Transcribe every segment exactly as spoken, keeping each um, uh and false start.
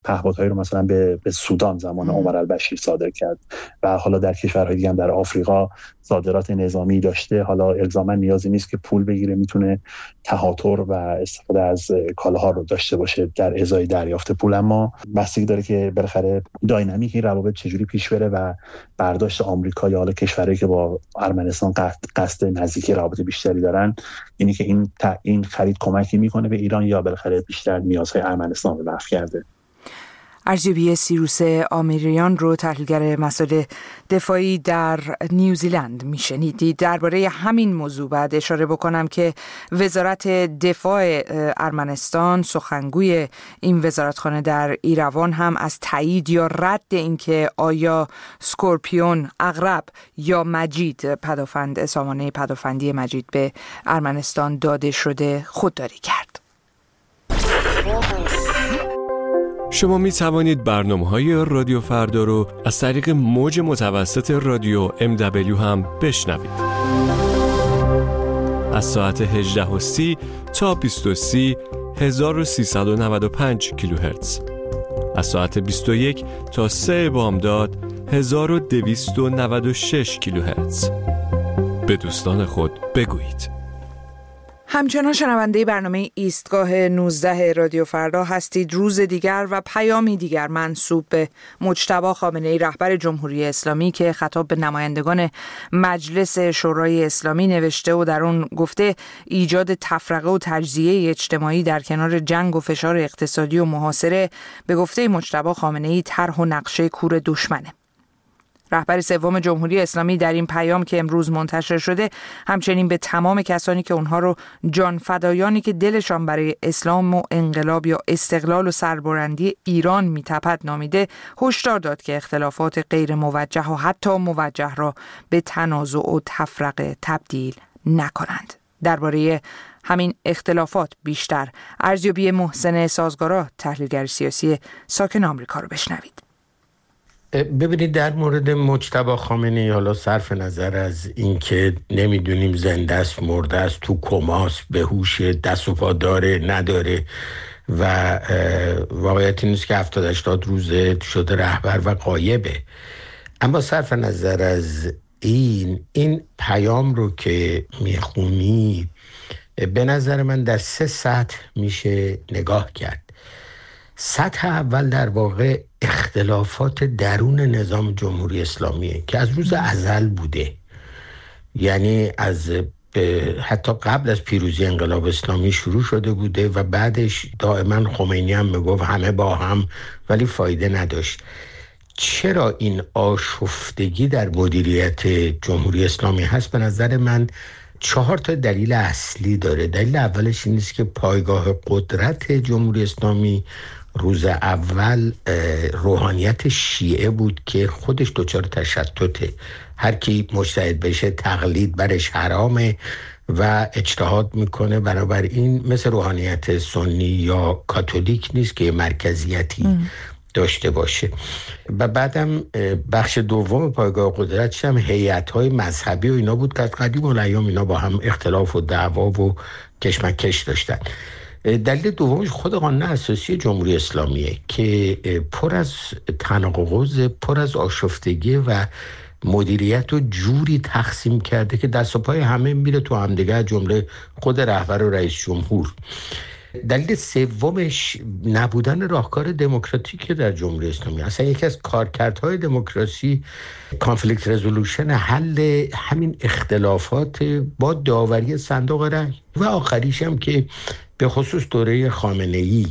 پهپادهایی رو مثلا به به سودان زمان عمر البشیر صادر کرد و حالا در کشورهای دیگه هم در آفریقا صادرات نظامی داشته. حالا الزاما نیازی نیست که پول بگیره، میتونه تهاتر و استفاده از کالاها رو داشته باشه در ازای دریافت پول. اما بستگی داره که بالاخره داینامیک این روابط چجوری پیش بره و برداشت آمریکا یا حالا کشورهایی که با ارمنستان قصد نزدیکی روابط بیشتری دارن اینی که این این خرید کمکی میکنه به ایران یا بالاخره بیشتر نیازهای ارمنستان رو رفع کرده. ارزیابی سیروس آمیریان رو تحلیلگر مسائل دفاعی در نیوزیلند میشنیدید. درباره همین موضوع بعد اشاره بکنم که وزارت دفاع ارمنستان سخنگوی این وزارتخانه در ایروان هم از تایید یا رد اینکه آیا سکورپیون، عقرب یا مجید پدافند سامانه پدافندی مجید به ارمنستان داده شده خودداری کرد. شما می توانید برنامه‌های رادیو فردا رو از طریق موج متوسط رادیو ام دبلیو هم بشنوید. از ساعت هجده و سی تا بیست و سی هزار و سیصد و نود و پنج کیلوهرتز. از ساعت بیست و یک تا سه بامداد هزار و دویست و نود و شش کیلوهرتز. به دوستان خود بگویید. همچنان شنونده برنامه ایستگاه نوزده رادیو فردا هستید. روز دیگر و پیامی دیگر منسوب به مجتبی خامنه‌ای رهبر جمهوری اسلامی که خطاب به نمایندگان مجلس شورای اسلامی نوشته و در اون گفته ایجاد تفرقه و تجزیه اجتماعی در کنار جنگ و فشار اقتصادی و محاصره به گفته مجتبی خامنه‌ای طرح و نقشه کور دشمنه. رهبر سوم جمهوری اسلامی در این پیام که امروز منتشر شده همچنین به تمام کسانی که اونها رو جان فدایانی که دلشان برای اسلام و انقلاب یا استقلال و سربلندی ایران میتپد نامیده هشدار داد که اختلافات غیر موجه و حتی موجه را به تنازع و تفرقه تبدیل نکنند. درباره همین اختلافات بیشتر ارزیابی محسن سازگارا تحلیلگر سیاسی ساکن آمریکا رو بشنوید. ببینید در مورد مجتبی خامنه‌ای، حالا صرف نظر از اینکه نمیدونیم زنده است مرده است تو کماست به هوش دست و پا داره نداره و واقعیت این است که هفتاد هشتاد روزه شده رهبر و غایبه، اما صرف نظر از این این پیام رو که میخونی به نظر من در سه سطح میشه نگاه کرد. سطح اول در واقع اختلافات درون نظام جمهوری اسلامیه که از روز ازل بوده، یعنی از حتی قبل از پیروزی انقلاب اسلامی شروع شده بوده و بعدش دائما خمینی هم میگفت همه با هم، ولی فایده نداشت. چرا این آشفتگی در مدیریت جمهوری اسلامی هست؟ به نظر من چهار تا دلیل اصلی داره. دلیل اولش این است که پایگاه قدرت جمهوری اسلامی روز اول روحانیت شیعه بود که خودش دچار تشتته، هر کی مجتهد بشه تقلید برش حرامه و اجتهاد میکنه، بنابراین مثل روحانیت سنی یا کاتولیک نیست که مرکزیتی ام. داشته باشه. و بعدم بخش دوم پایگاه قدرتش هم هیئت‌های مذهبی و اینا بود که از قدیم الایام اینا با هم اختلاف و دعوا و کشمکش داشتن. دلیل دومش خود قانون اساسی جمهوری اسلامیه که پر از تناقض، پر از آشفتگی و مدیریت و جوری تقسیم کرده که دست و پای همه میره تو همدیگه، جمله خود رهبر و رئیس جمهور. دلیل سومش نبودن راهکار دموکراتیک در جمهوری اسلامی. اصلا یکی از کارکردهای دموکراسی کانفلیکت رزولوشن، حل همین اختلافات با داوری صندوق رای. و آخریش هم که به خصوص دوره خامنه‌ای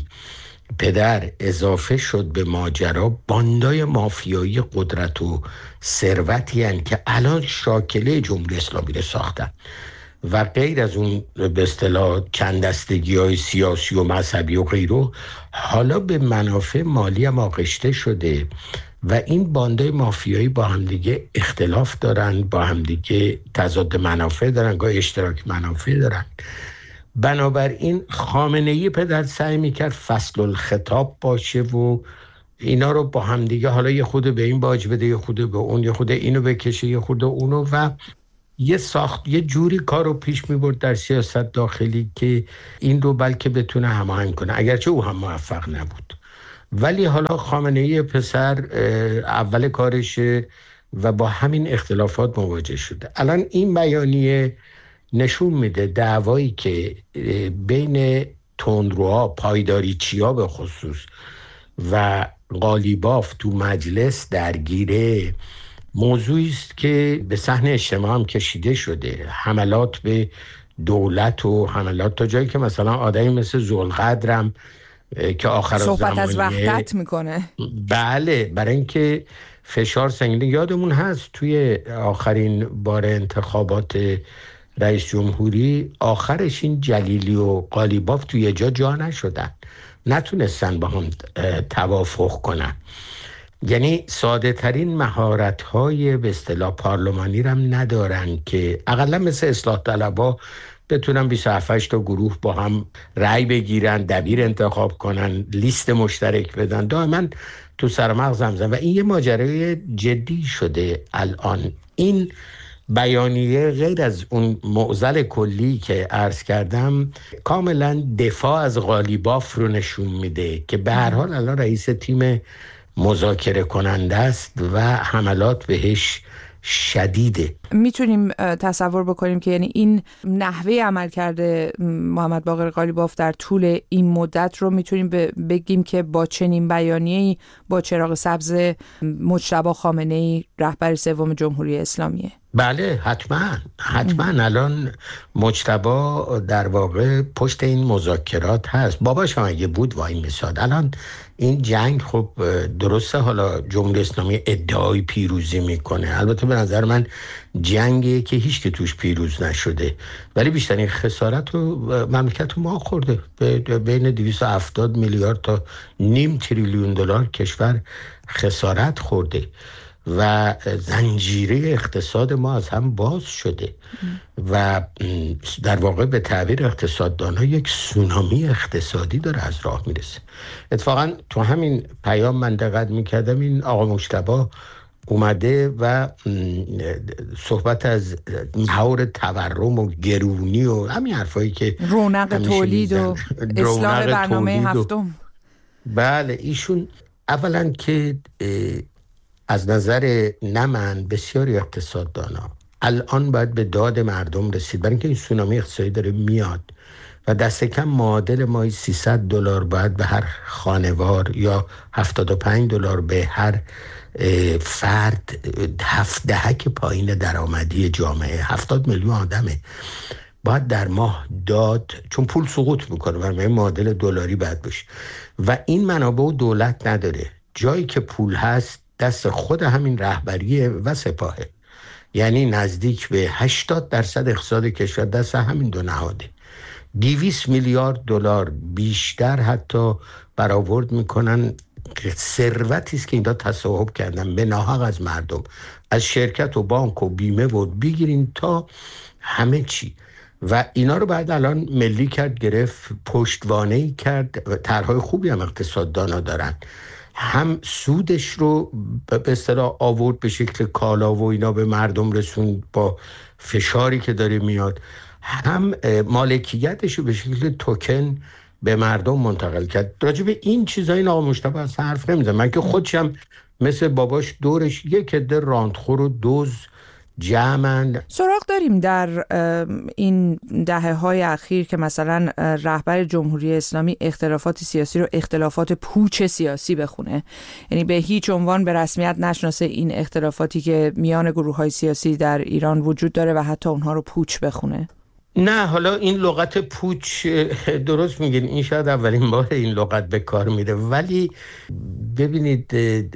پدر اضافه شد به ماجرا، باندای مافیایی قدرت و ثروتی هستند که الان شاکله جمهوری اسلامی رو ساختن و غیر از اون به اصطلاح چندستگی‌های سیاسی و مذهبی و غیره، حالا به منافع مالی هم آغشته شده و این باندای مافیایی با همدیگه اختلاف دارن، با همدیگه تضاد منافع دارن، گاهی اشتراک منافع دارن. بنابراین خامنه‌ای پدر سعی میکرد فصل الخطاب باشه و اینا رو با هم دیگه، حالا یه خود به این باج بده، یه خود به اون، یه خود اینو بکشه، یه خود اونو، و یه ساخت یه جوری کار رو پیش میبرد در سیاست داخلی که این رو بلکه بتونه هماهنگ کنه، اگرچه او هم موفق نبود. ولی حالا خامنه‌ای پسر اول کارشه و با همین اختلافات مواجه شده. الان این بیانیه نشون میده دعوایی که بین تندروها، پایداریچی‌ها به خصوص و قالیباف تو مجلس درگیره، موضوعی است که به صحنه اجتماع هم کشیده شده. حملات به دولت و حملات تا جایی که مثلا آدمی مثل ذوالقدرم که آخر صحبت زمانیه از وحدت میکنه. بله، برای اینکه فشار سنگینه. یادمون هست توی آخرین بار انتخابات رئیس جمهوری آخرش این جلیلی و قالیباف توی جا جا نشدن، نتونستن با هم توافق کنن. یعنی ساده ترین مهارت های به اصطلاح پارلمانی رم ندارن که اقلا مثل اصلاح طلبها بتونن بیست و هفت تا گروه با هم رأی بگیرن، دبیر انتخاب کنن، لیست مشترک بدن. دائما تو سر مغزم زن و این یه ماجرای جدی شده الان. این بیانیه غیر از اون معضل کلی که عرض کردم کاملا دفاع از قالیباف رو نشون میده که به هر حال الان رئیس تیم مذاکره کننده است و حملات بهش شدیده. میتونیم تصور بکنیم که یعنی این نحوه عمل کرده محمد باقر قالیباف در طول این مدت رو میتونیم بگیم که با چنین بیانیه‌ای با چراغ سبز مجتبی خامنه‌ای رهبر سوم جمهوری اسلامیه. بله حتما حتما. الان مجتبی در واقع پشت این مذاکرات هست. باباش هم اگه بود وای میساد. الان این جنگ خب درسته حالا جمهوری اسلامی ادعای پیروزی میکنه، البته به نظر من جنگی که هیچ که توش پیروز نشده، ولی بیشترین خسارت رو مملکت ما خورده. بین دویست و هفتاد میلیارد تا نیم تریلیون دلار کشور خسارت خورده و زنجیره اقتصاد ما از هم باز شده و در واقع به تعبیر اقتصاددان‌ها یک سونامی اقتصادی داره از راه میرسه. اتفاقا تو همین پیام من دقت میکردم این آقا مجتبی اومده و صحبت از محور تورم و گرونی و همین حرفایی که رونق تولید و اصلاح برنامه هفتم. بله ایشون اولا که از نظر نه من بسیاری اقتصاددانا الان باید به داد مردم رسید، برای اینکه این سونامی اقتصادی داره میاد و دست کم معادل مایی سیصد دلار باید به هر خانوار یا هفتاد و پنج دلار به هر فرد، هفت دهک پایین درآمدی جامعه، هفتاد میلیون آدمه باید در ماه داد، چون پول سقوط میکنه و معادل دلاری باید بشه و این منابع و دولت نداره. جایی که پول هست دست خود همین رهبریه و سپاهه، یعنی نزدیک به هشتاد درصد اقتصاد کشور دست همین دو نهاده. دویست میلیارد دلار بیشتر حتی برآورد میکنن که ثروتی است که اینا تصاحب کردن به ناحق از مردم، از شرکت و بانک و بیمه و بگیرین تا همه چی، و اینا رو بعد الان ملی کرد، گرفت، پشتوانه‌ای کرد. طرح‌های خوبی هم اقتصاددانا دارن، هم سودش رو به اصطلاح آورد به شکل کالا و اینا به مردم رسون با فشاری که داره میاد، هم مالکیتش رو به شکل توکن به مردم منتقل کرد. راجع به این چیزا این آقا مجتبی از حرف نمیزنه. من که خودشم مثل باباش دورش یک عده راندخور و دوز جمعن. سراغ داریم در این دهه های اخیر که مثلا رهبر جمهوری اسلامی اختلافات سیاسی رو اختلافات پوچ سیاسی بخونه، یعنی به هیچ عنوان به رسمیت نشناسه این اختلافاتی که میان گروه های سیاسی در ایران وجود داره و حتی اونها رو پوچ بخونه. نه، حالا این لغت پوچ درست میگین، این شاید اولین بار این لغت به کار میره، ولی ببینید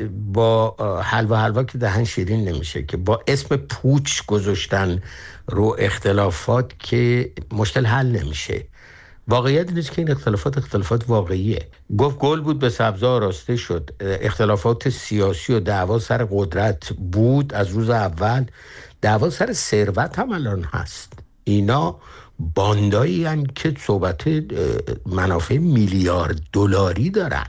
با حلوا حلوا که دهن شیرین نمیشه که با اسم پوچ گذاشتن رو اختلافات که مشکل حل نمیشه. واقعیت نیست که این اختلافات اختلافات واقعیه. گفت گل بود به سبزه آراسته شد. اختلافات سیاسی و دعوا سر قدرت بود از روز اول، دعوا سر ثروت هم الان هست. اینا باندایی هن که صحبت منافع میلیارد دلاری دارن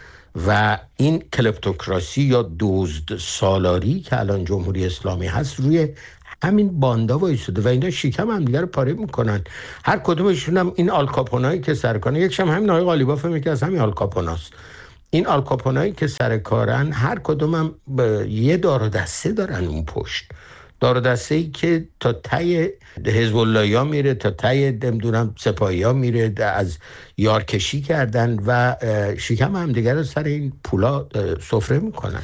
و این کلپتوکراسی یا دزد سالاری که الان جمهوری اسلامی هست روی همین باندا وایساده و اینا شکم هم دیگه رو پاره میکنن. هر کدومشون هم این آلکاپونایی که سرکنه، یکشم همین آقای قالیباف هم که از همین آلکاپوناست. این آلکاپونایی که سر کارن هر کدوم هم یه دار و دسته دارن اون پشت، دار و دسته‌ای که تا ته حزب الله‌ها میره، تا ته نمیدونم سپاهی‌ها میره، از یارکشی کردن و شکم هم دیگر رو سر این پولا سفره میکنن.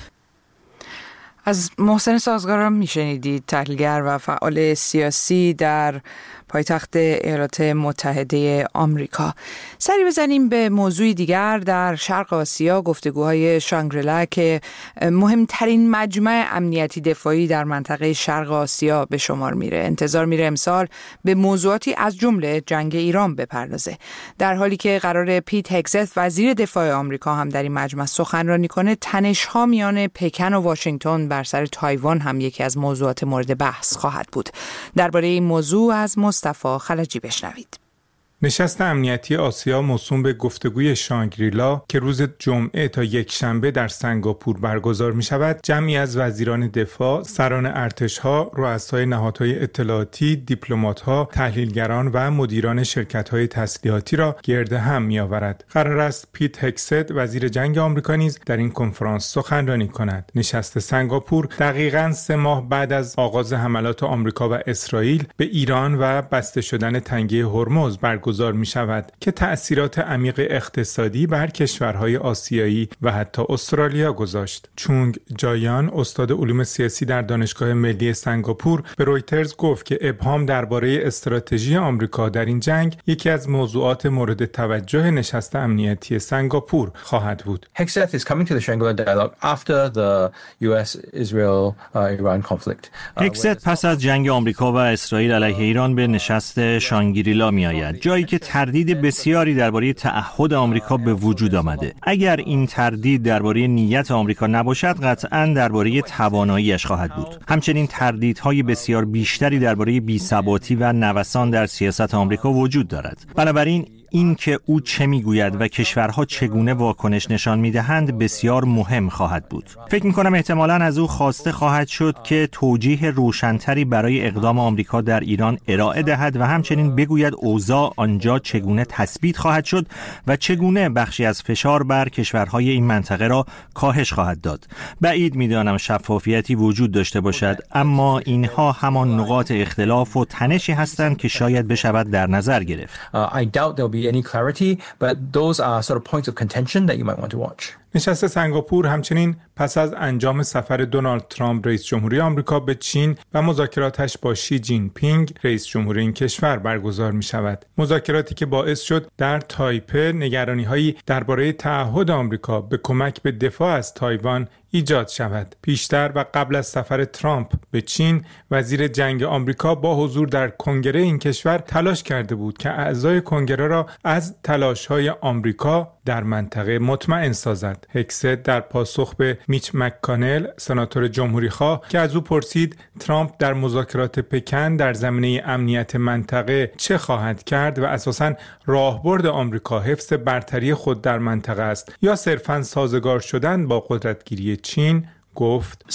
از محسن سازگاران میشنیدید، تحلیلگر و فعال سیاسی در پایتخت ایالات متحده آمریکا. سری بزنیم به موضوع دیگر. در شرق آسیا گفتگوهای شانگریلا که مهمترین مجمع امنیتی دفاعی در منطقه شرق آسیا به شمار میره، انتظار میره امسال به موضوعاتی از جمله جنگ ایران بپردازه، در حالی که قرار پیت هگست وزیر دفاع آمریکا هم در این مجمع سخنرانی کنه. تنش‌ها میان پکن و واشنگتن بر سر تایوان هم یکی از موضوعات مورد بحث خواهد بود. درباره این موضوع از مصطفی خلجی بشنوید. نشست امنیتی آسیا موسوم به گفتگوی شانگریلا که روز جمعه تا یک شنبه در سنگاپور برگزار می شود، جمعی از وزیران دفاع، سران ارتش‌ها، رؤسای نهادهای اطلاعاتی، دیپلمات‌ها، تحلیلگران و مدیران شرکت‌های تسلیحاتی را گرد هم می آورد. قرار است پیت هگست وزیر جنگ آمریکا نیز در این کنفرانس سخنرانی کند. نشست سنگاپور دقیقاً سه ماه بعد از آغاز حملات آمریکا و اسرائیل به ایران و بسته شدن تنگه هرمز برگزار می شود که تأثیرات عمیق اقتصادی بر کشورهای آسیایی و حتی استرالیا گذاشت. چونگ جایان، استاد علوم سیاسی در دانشگاه ملی سنگاپور، به رویترز گفت که ابهام درباره استراتژی آمریکا در این جنگ یکی از موضوعات مورد توجه نشست امنیتی سنگاپور خواهد بود. Hegseth is coming to the Shangri-La dialogue after the U S Israel Iran conflict. هگست پس از جنگ آمریکا و اسرائیل علیه ایران به نشست شانگریلا می آید، جایی که تردید بسیاری درباره تعهد آمریکا به وجود آمده. اگر این تردید درباره نیت آمریکا نباشد، قطعاً درباره تواناییش خواهد بود. همچنین تردیدهای بسیار بیشتری درباره بی‌ثباتی و نوسان در سیاست آمریکا وجود دارد. بنابراین این که او چه میگوید و کشورها چگونه واکنش نشان میدهند بسیار مهم خواهد بود. فکر میکنم احتمالاً از او خواسته خواهد شد که توجیه روشنتری برای اقدام آمریکا در ایران ارائه دهد و همچنین بگوید اوضاع آنجا چگونه تثبیت خواهد شد و چگونه بخشی از فشار بر کشورهای این منطقه را کاهش خواهد داد. بعید میدانم شفافیتی وجود داشته باشد، اما اینها همان نقاط اختلاف و تنشی هستند که شاید بشود در نظر گرفت. Uh, I doubt there'll be any clarity, but those are sort of points of contention that you might want to watch. نشست سنگاپور همچنین پس از انجام سفر دونالد ترامپ رئیس جمهوری آمریکا به چین و مذاکراتش با شی جین پینگ رئیس جمهوری این کشور برگزار می شود. مذاکراتی که باعث شد در تایپه نگرانی‌هایی درباره تعهد آمریکا به کمک به دفاع از تایوان ایجاد شود. پیشتر و قبل از سفر ترامپ به چین، وزیر جنگ آمریکا با حضور در کنگره این کشور تلاش کرده بود که اعضای کنگره را از تلاش‌های آمریکا در منطقه مطمئن سازد. هگست در پاسخ به میچ مک‌کانل، سناتور جمهوری‌خواه، که از او پرسید ترامپ در مذاکرات پکن در زمینه امنیت منطقه چه خواهد کرد و اساساً راهبرد آمریکا حفظ برتری خود در منطقه است یا صرفاً سازگار شدن با قدرتگیری چین، گفت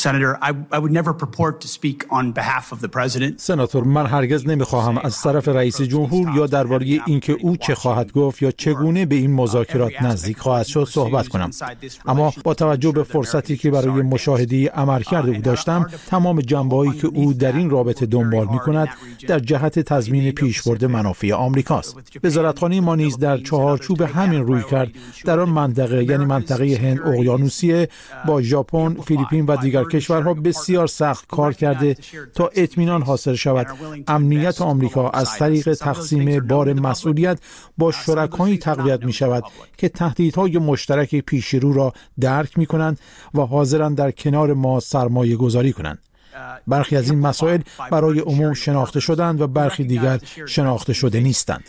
سناتور، من هرگز نمیخواهم از طرف رئیس جمهور یا درباره اینکه او چه خواهد گفت یا چگونه به این مذاکرات نزدیک خواهد شد صحبت کنم. اما با توجه به فرصتی که برای مشاهده عملکرد او داشتم، تمام جنبه‌هایی که او در این رابطه دنبال می‌کند در جهت تضمین پیشبرد منافع آمریکاست. وزارتخانه ما نیز در چهارچوب همین رویکرد در آن منطقه، یعنی منطقه هند اقیانوسیه، با ژاپن، فیلیپین و دیگر کشورها بسیار سخت کار کرده تا اطمینان حاصل شود امنیت آمریکا از طریق تقسیم بار مسئولیت با شرکایی تقویت می شود که تهدیدهای مشترک پیشرو را درک می کنند و حاضرند در کنار ما سرمایه گذاری کنند. برخی از این مسائل برای عموم شناخته شدند و برخی دیگر شناخته شده نیستند.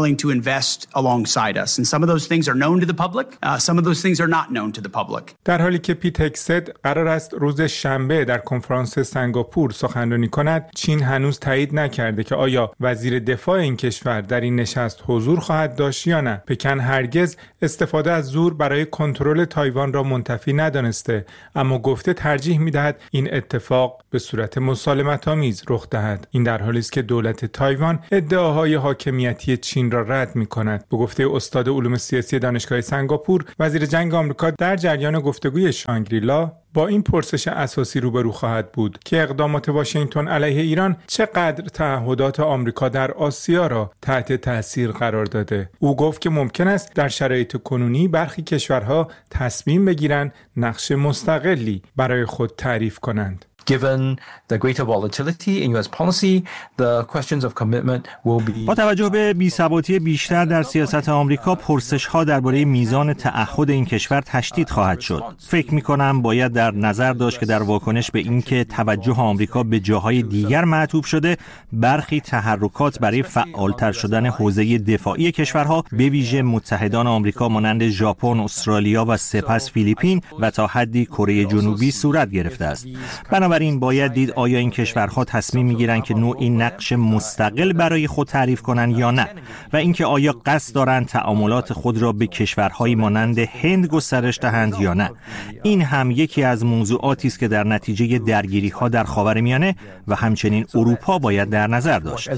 در حالی که پیت هگست قرار است روز شنبه در کنفرانس سنگاپور سخنرانی کند، چین هنوز تایید نکرده که آیا وزیر دفاع این کشور در این نشست حضور خواهد داشت یا نه. پکن هرگز استفاده از زور برای کنترل تایوان را منتفی ندانسته، اما گفته ترجیح می‌دهد این اتفاق به به صورت مسالمت‌آمیز رخ دهد. این در حالی است که دولت تایوان ادعاهای حاکمیتی چین را رد می‌کند. به گفته استاد علوم سیاسی دانشگاه سنگاپور، وزیر جنگ آمریکا در جریان گفتگوی شانگریلا با این پرسش اساسی روبرو خواهد بود که اقدامات واشنگتن علیه ایران چقدر تعهدات آمریکا در آسیا را تحت تاثیر قرار داده. او گفت که ممکن است در شرایط کنونی برخی کشورها تصمیم بگیرند نقش مستقلی برای خود تعریف کنند. Given the greater volatility in U S policy, the questions of commitment will be. با توجه به بی‌ثباتی بیشتر در سیاست آمریکا، پرسش‌ها درباره میزان تعهد این کشور تشدید خواهد شد. فکر می‌کنم باید در نظر داشت که در واکنش به اینکه توجه آمریکا به جاهای دیگر معطوف شده، برخی تحرکات برای فعالتر شدن حوزه دفاعی کشورها به ویژه متحدان آمریکا مانند ژاپن، استرالیا و سپس فیلیپین و تا حدی کره جنوبی صورت گرفته است. بنابراین این باید دید آیا این کشورها تصمیم میگیرند که نوعی نقش مستقل برای خود تعریف کنند یا نه، و اینکه آیا قصد دارند تعاملات خود را به کشورهایی مانند هند گسترش دهند یا نه. این هم یکی از موضوعاتی است که در نتیجه درگیری‌ها در خاورمیانه و همچنین اروپا باید در نظر داشت.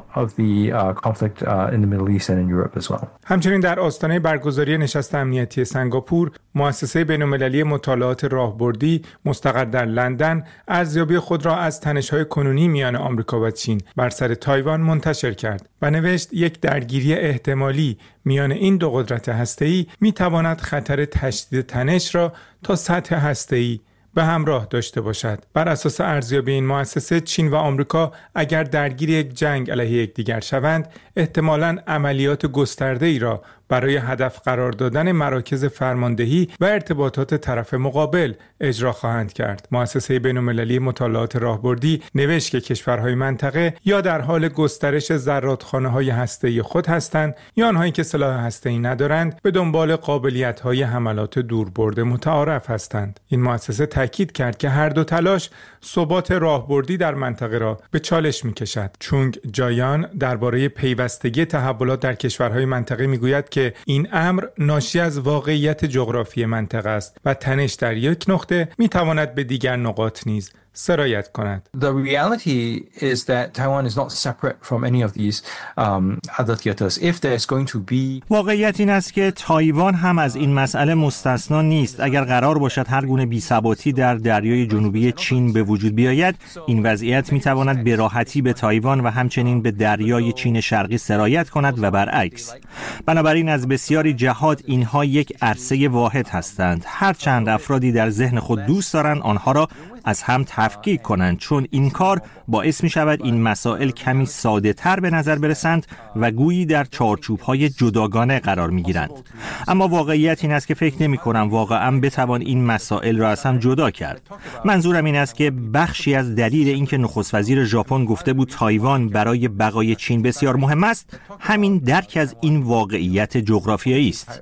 همچنین در آستانه برگزاری نشست امنیتی سنگاپور، مؤسسه بین‌المللی مطالعات راهبردی مستقر در لندن ارزیابی خود را از تنش‌های کنونی میان آمریکا و چین بر سر تایوان منتشر کرد و نوشت یک درگیری احتمالی میان این دو قدرت هسته‌ای می‌تواند خطر تشدید تنش را تا سطح هسته‌ای به همراه داشته باشد. بر اساس ارزیابی این مؤسسه، چین و آمریکا اگر درگیر یک جنگ علیه یکدیگر شوند، احتمالاً عملیات گسترده‌ای را برای هدف قرار دادن مراکز فرماندهی و ارتباطات طرف مقابل اجرا خواهند کرد. مؤسسه بین‌المللی مطالعات راهبردی نوشت که کشورهای منطقه یا در حال گسترش زرادخانه‌های هسته‌ای خود هستند یا آنهایی که سلاح هسته‌ای ندارند به دنبال قابلیت‌های حملات دوربرد متعارف هستند. این مؤسسه تاکید کرد که هر دو تلاش ثبات راهبردی در منطقه را به چالش می‌کشد. چونگ جایان درباره پیوستگی تحولات در کشورهای منطقه می‌گوید که این امر ناشی از واقعیت جغرافی منطقه است و تنش در یک نقطه می‌تواند به دیگر نقاط نیز سرایت کند. The reality is that Taiwan is not separate from any of these um, other theaters. If there's going to be واقعیت این است که تایوان هم از این مسئله مستثنا نیست. اگر قرار باشد هر گونه بی‌ثباتی در دریای جنوبی چین به وجود بیاید، این وضعیت می‌تواند به راحتی به تایوان و همچنین به دریای چین شرقی سرایت کند و برعکس. بنابراین از بسیاری جهات اینها یک عرصه واحد هستند. هرچند افرادی در ذهن خود دوست دارند آنها را از هم تفکیک کنند، چون این کار باعث می شود این مسائل کمی ساده تر به نظر برسند و گویی در چارچوب‌های جداگانه قرار می گیرند. اما واقعیت این است که فکر نمی کنم واقعا بتوان این مسائل را از هم جدا کرد. منظورم این است که بخشی از دلیل اینکه نخست وزیر ژاپن گفته بود تایوان برای بقای چین بسیار مهم است، همین درک از این واقعیت جغرافیایی است.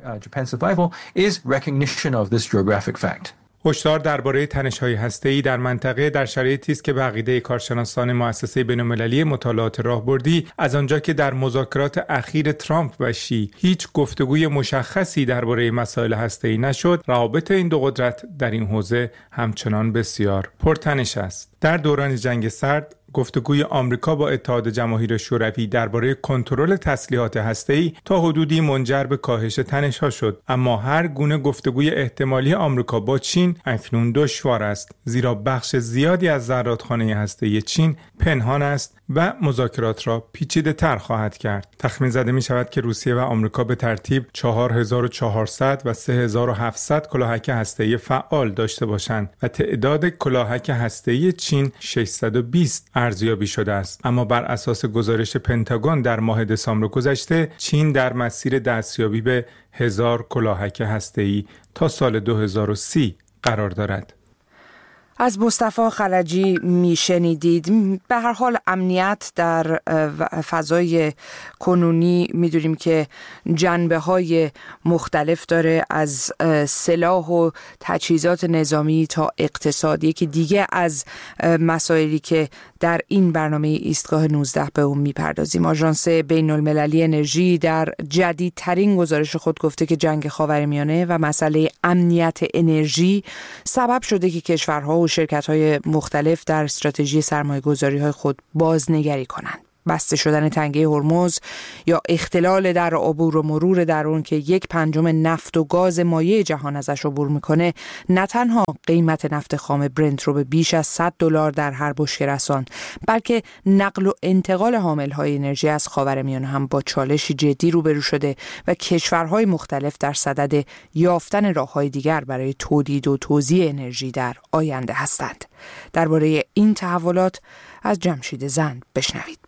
هشدار درباره تنش‌های هسته‌ای در منطقه در شرایطی است که به عقیده کارشناسان مؤسسه بین‌المللی مطالعات راهبردی، از آنجا که در مذاکرات اخیر ترامپ و شی هیچ گفتگوی مشخصی درباره مسائل هسته‌ای نشد، روابط این دو قدرت در این حوزه همچنان بسیار پرتنش است. در دوران جنگ سرد، گفتگوی آمریکا با اتحاد جماهیر شوروی درباره کنترل تسلیحات هسته‌ای تا حدودی منجر به کاهش تنش‌ها شد، اما هر گونه گفتگوی احتمالی آمریکا با چین اکنون دشوار است، زیرا بخش زیادی از زرادخانه هسته‌ای چین پنهان است و مذاکرات را پیچیده‌تر خواهد کرد. تخمین زده می‌شود که روسیه و آمریکا به ترتیب چهار هزار و چهارصد و سه هزار و هفتصد کلاهک هسته‌ای فعال داشته باشند و تعداد کلاهک هسته‌ای چین ششصد و بیست ارزیابی شده است. اما بر اساس گزارش پنتاگون در ماه دسامبر گذشته، چین در مسیر دستیابی به هزار کلاهک هسته‌ای تا سال دو هزار و سی قرار دارد. از مصطفی خلجی میشنیدید. به هر حال امنیت در فضای کنونی میدونیم که جنبه های مختلف داره، از سلاح و تجهیزات نظامی تا اقتصادی، که دیگه از مسائلی که در این برنامه ایستگاه نوزده به اون میپردازیم. آژانس بین المللی انرژی در جدیدترین گزارش خود گفته که جنگ خاورمیانه و مسئله امنیت انرژی سبب شده که کشورها و و شرکت‌های مختلف در استراتژی سرمایه‌گذاری‌های خود بازنگری کنند. بسته شدن تنگه هرمز یا اختلال در عبور و مرور در اون که یک پنجم نفت و گاز مایع جهان ازش عبور میکنه، نه تنها قیمت نفت خام برنت رو به بیش از صد دلار در هر بشکه رساند، بلکه نقل و انتقال حامل‌های انرژی از خاورمیانه هم با چالشی جدی روبرو شده و کشورهای مختلف در صدد یافتن راه‌های دیگر برای تولید و توزیع انرژی در آینده هستند. درباره این تحولات از جمشید زند بشنوید.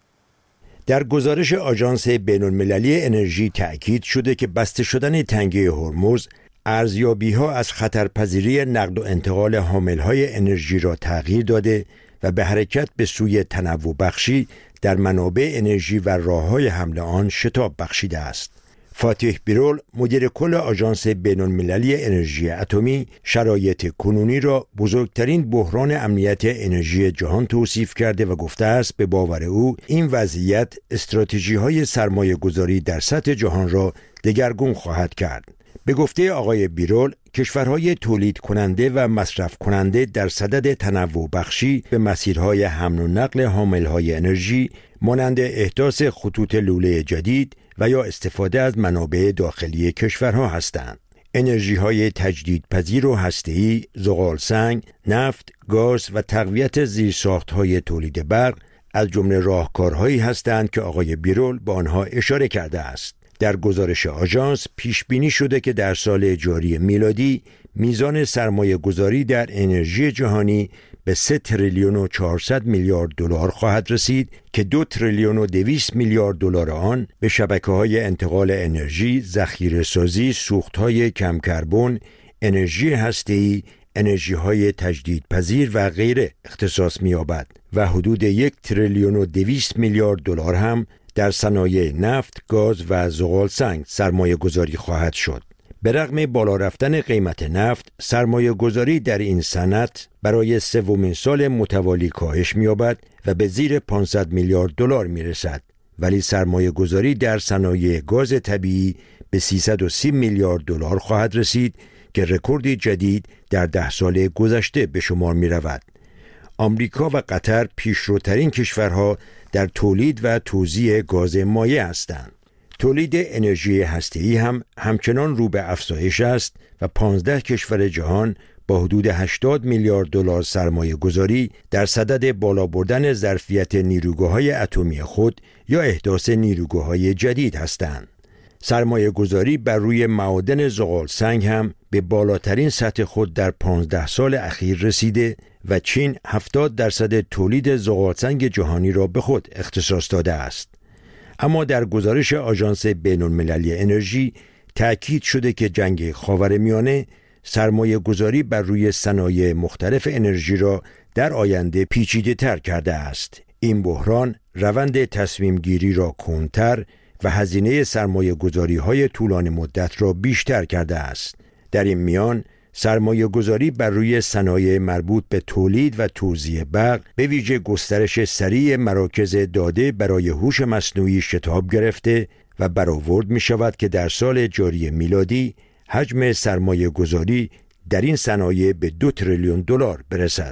در گزارش آژانس بین‌المللی انرژی تأکید شده که بسته شدن تنگه هرمز ارزیابی‌ها از خطرپذیری نقل و انتقال حامل‌های انرژی را تغییر داده و به حرکت به سوی تنوع بخشی در منابع انرژی و راه‌های حمل آن شتاب بخشیده است. فاتح بیرول، مدیر کل آژانس بین‌المللی انرژی اتمی، شرایط کنونی را بزرگترین بحران امنیت انرژی جهان توصیف کرده و گفته است به باور او این وضعیت استراتژی‌های سرمایه‌گذاری در سطح جهان را دگرگون خواهد کرد. به گفته آقای بیرول، کشورهای تولید کننده و مصرف کننده در صدد تنوع بخشی به مسیرهای حمل و نقل حامل‌های انرژی مانند احداث خطوط لوله جدید و یا استفاده از منابع داخلی کشورها هستند. انرژی‌های تجدیدپذیر و هسته‌ای، زغالسنگ، نفت، گاز و تقویت زیرساخت‌های تولید برق از جمله راهکارهایی هستند که آقای بیرول با آنها اشاره کرده است. در گزارش آژانس پیش بینی شده که در سال جاری میلادی میزان سرمایه گذاری در انرژی جهانی به سه تریلیون و چهارصد میلیارد دلار خواهد رسید که دو تریلیون و دویست میلیارد دلار آن به شبکه‌های انتقال انرژی، ذخیره‌سازی، سوخت‌های کم کربن، انرژی هسته‌ای، انرژی‌های تجدیدپذیر و غیره اختصاص می‌یابد و حدود یک تریلیون و دویست میلیارد دلار هم در صنایع نفت، گاز و زغالسنگ سرمایه گذاری خواهد شد. به رغم بالا رفتن قیمت نفت، سرمایه گذاری در این صنعت برای سومین سال متوالی کاهش می‌یابد و به زیر پانصد میلیارد دلار می‌رسد، ولی سرمایه گذاری در صنایع گاز طبیعی به سیصد و سی میلیارد دلار خواهد رسید که رکوردی جدید در ده سال گذشته به شمار می‌رود. آمریکا و قطر پیشروترین کشورها در تولید و توزیع گاز مایع هستند. تولید انرژی هسته‌ای هم همچنان رو به افزایش است و پانزده کشور جهان با حدود هشتاد میلیارد دلار سرمایه گذاری در صدد بالا بردن ظرفیت نیروگاه‌های اتمی خود یا احداث نیروگاه‌های جدید هستند. سرمایه گذاری بر روی معادن زغالسنگ هم به بالاترین سطح خود در پانزده سال اخیر رسیده و چین هفتاد درصد تولید زغالسنگ جهانی را به خود اختصاص داده است. اما در گزارش آژانس بین‌المللی انرژی تأکید شده که جنگ خاورمیانه سرمایه گذاری بر روی صنایع مختلف انرژی را در آینده پیچیده تر کرده است. این بحران روند تصمیم گیری را کندتر و هزینه سرمایه گذاری های طولانی مدت را بیشتر کرده است. در این میان سرمایه گذاری بر روی صنایع مربوط به تولید و توزیع برق به ویژه گسترش سریع مراکز داده برای هوش مصنوعی شتاب گرفته و برآورد می شود که در سال جاری میلادی حجم سرمایه گذاری در این صنایع به دو تریلیون دلار برسد.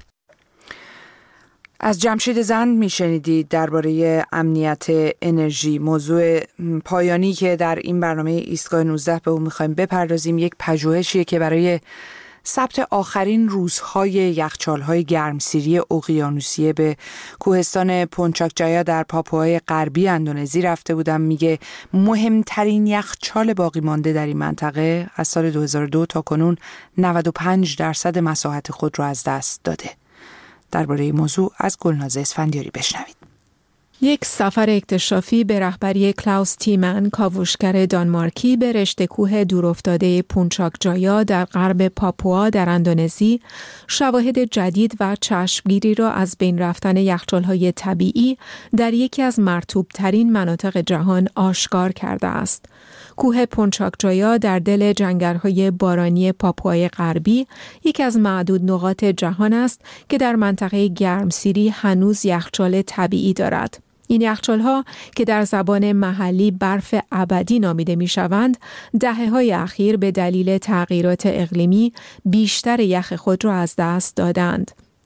از جمشید زند میشنیدید درباره امنیت انرژی، موضوع پایانی که در این برنامه ایستگاه نوزده به اون میخوایم بپردازیم. یک پژوهشیه که برای ثبت آخرین روزهای یخچال‌های گرمسیری اقیانوسیه به کوهستان پونچاکجایا در پاپوهای غربی اندونزی رفته بودم. میگه مهمترین یخچال باقی مانده در این منطقه از سال دو هزار و دو تا کنون نود و پنج درصد مساحت خود را از دست داده. درباره این موضوع از گلناز اسفندیاری بشنوید. یک سفر اکتشافی به رهبری کلاوس تیمن، کاوشگر دانمارکی، به رشته کوه دورافتاده پونچاکجایا در غرب پاپوا در اندونزی شواهد جدید و چشمگیری را از بین رفتن یخچال‌های طبیعی در یکی از مرطوب‌ترین مناطق جهان آشکار کرده است. کوه پونچاکجایا در دل جنگل‌های بارانی پاپوای غربی یکی از معدود نقاط جهان است که در منطقه گرمسیری هنوز یخچال طبیعی دارد. این یخچال‌ها که در زبان محلی برف ابدی نامیده می‌شوند، دهه‌های اخیر به دلیل تغییرات اقلیمی بیشتر یخ خود را از دست دادند.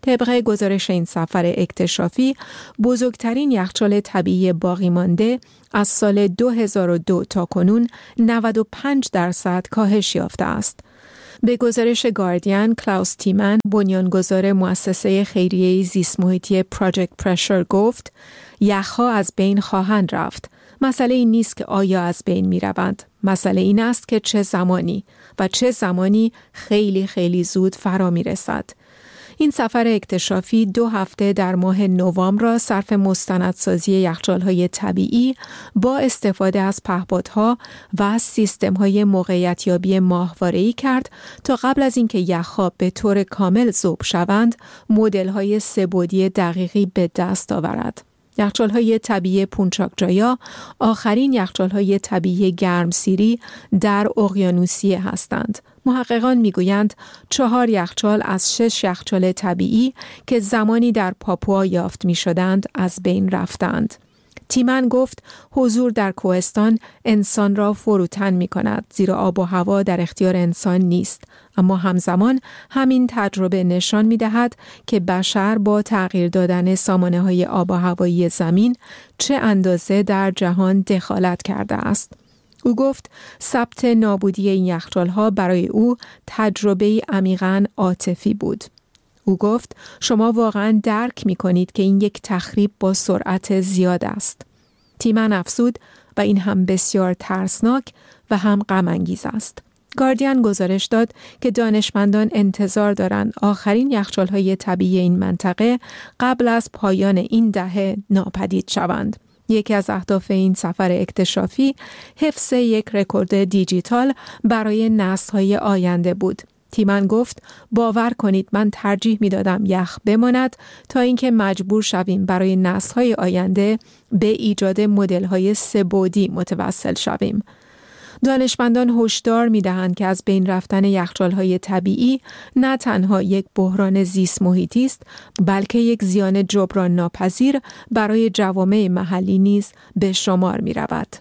طبق گزارش این سفر اکتشافی، بزرگترین یخچال طبیعی باقی مانده از سال دو هزار و دو تا کنون نود و پنج درصد کاهش یافته است. به گزارش گاردین، کلاوس تیمن، بنیانگذار مؤسسه خیریه زیست محیطی پراجکت پرشر گفت: یخها از بین خواهند رفت. مسئله این نیست که آیا از بین می روند. مسئله این است که چه زمانی و چه زمانی خیلی خیلی زود فرا می رسد. این سفر اکتشافی دو هفته در ماه نوامبر را صرف مستندسازی یخچال‌های طبیعی با استفاده از پهپادها و از سیستم‌های موقعیت‌یابی ماهواره‌ای کرد تا قبل از اینکه یخ‌ها به طور کامل ذوب شوند، مدل‌های سه‌بعدی دقیقی به دست آورد. یخچال‌های طبیعی پونچاک جایا آخرین یخچال‌های طبیعی گرمسیری در اقیانوسیه هستند. محققان میگویند چهار یخچال از شش یخچال طبیعی که زمانی در پاپوا یافت می‌شدند از بین رفتند. تیمن گفت حضور در کوهستان انسان را فروتن می‌کند، زیرا آب و هوا در اختیار انسان نیست. اما همزمان همین تجربه نشان می‌دهد که بشر با تغییر دادن سامانه‌های آب و هوایی زمین چه اندازه در جهان دخالت کرده است. او گفت ثبت نابودی این یخچال‌ها برای او تجربه‌ای عمیقاً عاطفی بود. او گفت شما واقعاً درک می‌کنید که این یک تخریب با سرعت زیاد است. تیمن افزود و این هم بسیار ترسناک و هم غم‌انگیز است. گاردین گزارش داد که دانشمندان انتظار دارند آخرین یخچال‌های طبیعی این منطقه قبل از پایان این دهه ناپدید شوند. یکی از اهداف این سفر اکتشافی حفظ یک رکورد دیجیتال برای نسل‌های آینده بود. تیمن گفت باور کنید من ترجیح می‌دادم یخ بماند تا اینکه مجبور شویم برای نسل‌های آینده به ایجاد مدل‌های سه‌بعدی متوسل شویم. دانشمندان هشدار می‌دهند که از بین رفتن یخچال‌های طبیعی نه تنها یک بحران زیست محیطی است، بلکه یک زیان جبران ناپذیر برای جوامع محلی نیز به شمار می‌رود.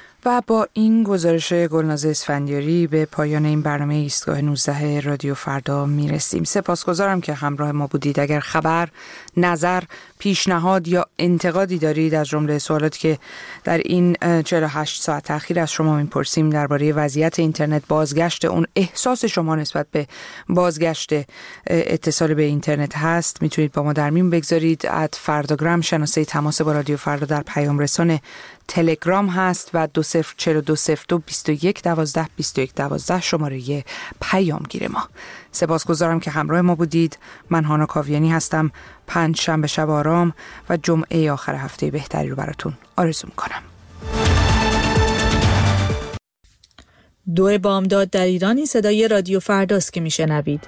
و با این گزارش گلناز اسفندیاری به پایان این برنامه ایستگاه نوزده رادیو فردا میرسیم. سپاسگزارم که همراه ما بودید. اگر خبر، نظر، پیشنهاد یا انتقادی دارید از جمله سوالاتی که در این چهل و هشت ساعت اخیر از شما میپرسیم درباره وضعیت اینترنت، بازگشت اون، احساس شما نسبت به بازگشت اتصال به اینترنت هست، میتونید با ما در میون بگذارید. ات فرداگرام شناسه تماس با رادیو فردا در پیام رسان تلگرام هست و دو صفر چهل دو صفر دو بیست و یک دوازده بیست و یک دوازده شماره پیامگیر ما. سپاسگزارم که همراه ما بودید. من هانا کاویانی هستم. پنج شنبه شب آرام و جمعه آخر هفته بهتری رو براتون آرزو میکنم. دو بامداد در ایرانی صدای رادیو فرداست که میشنوید.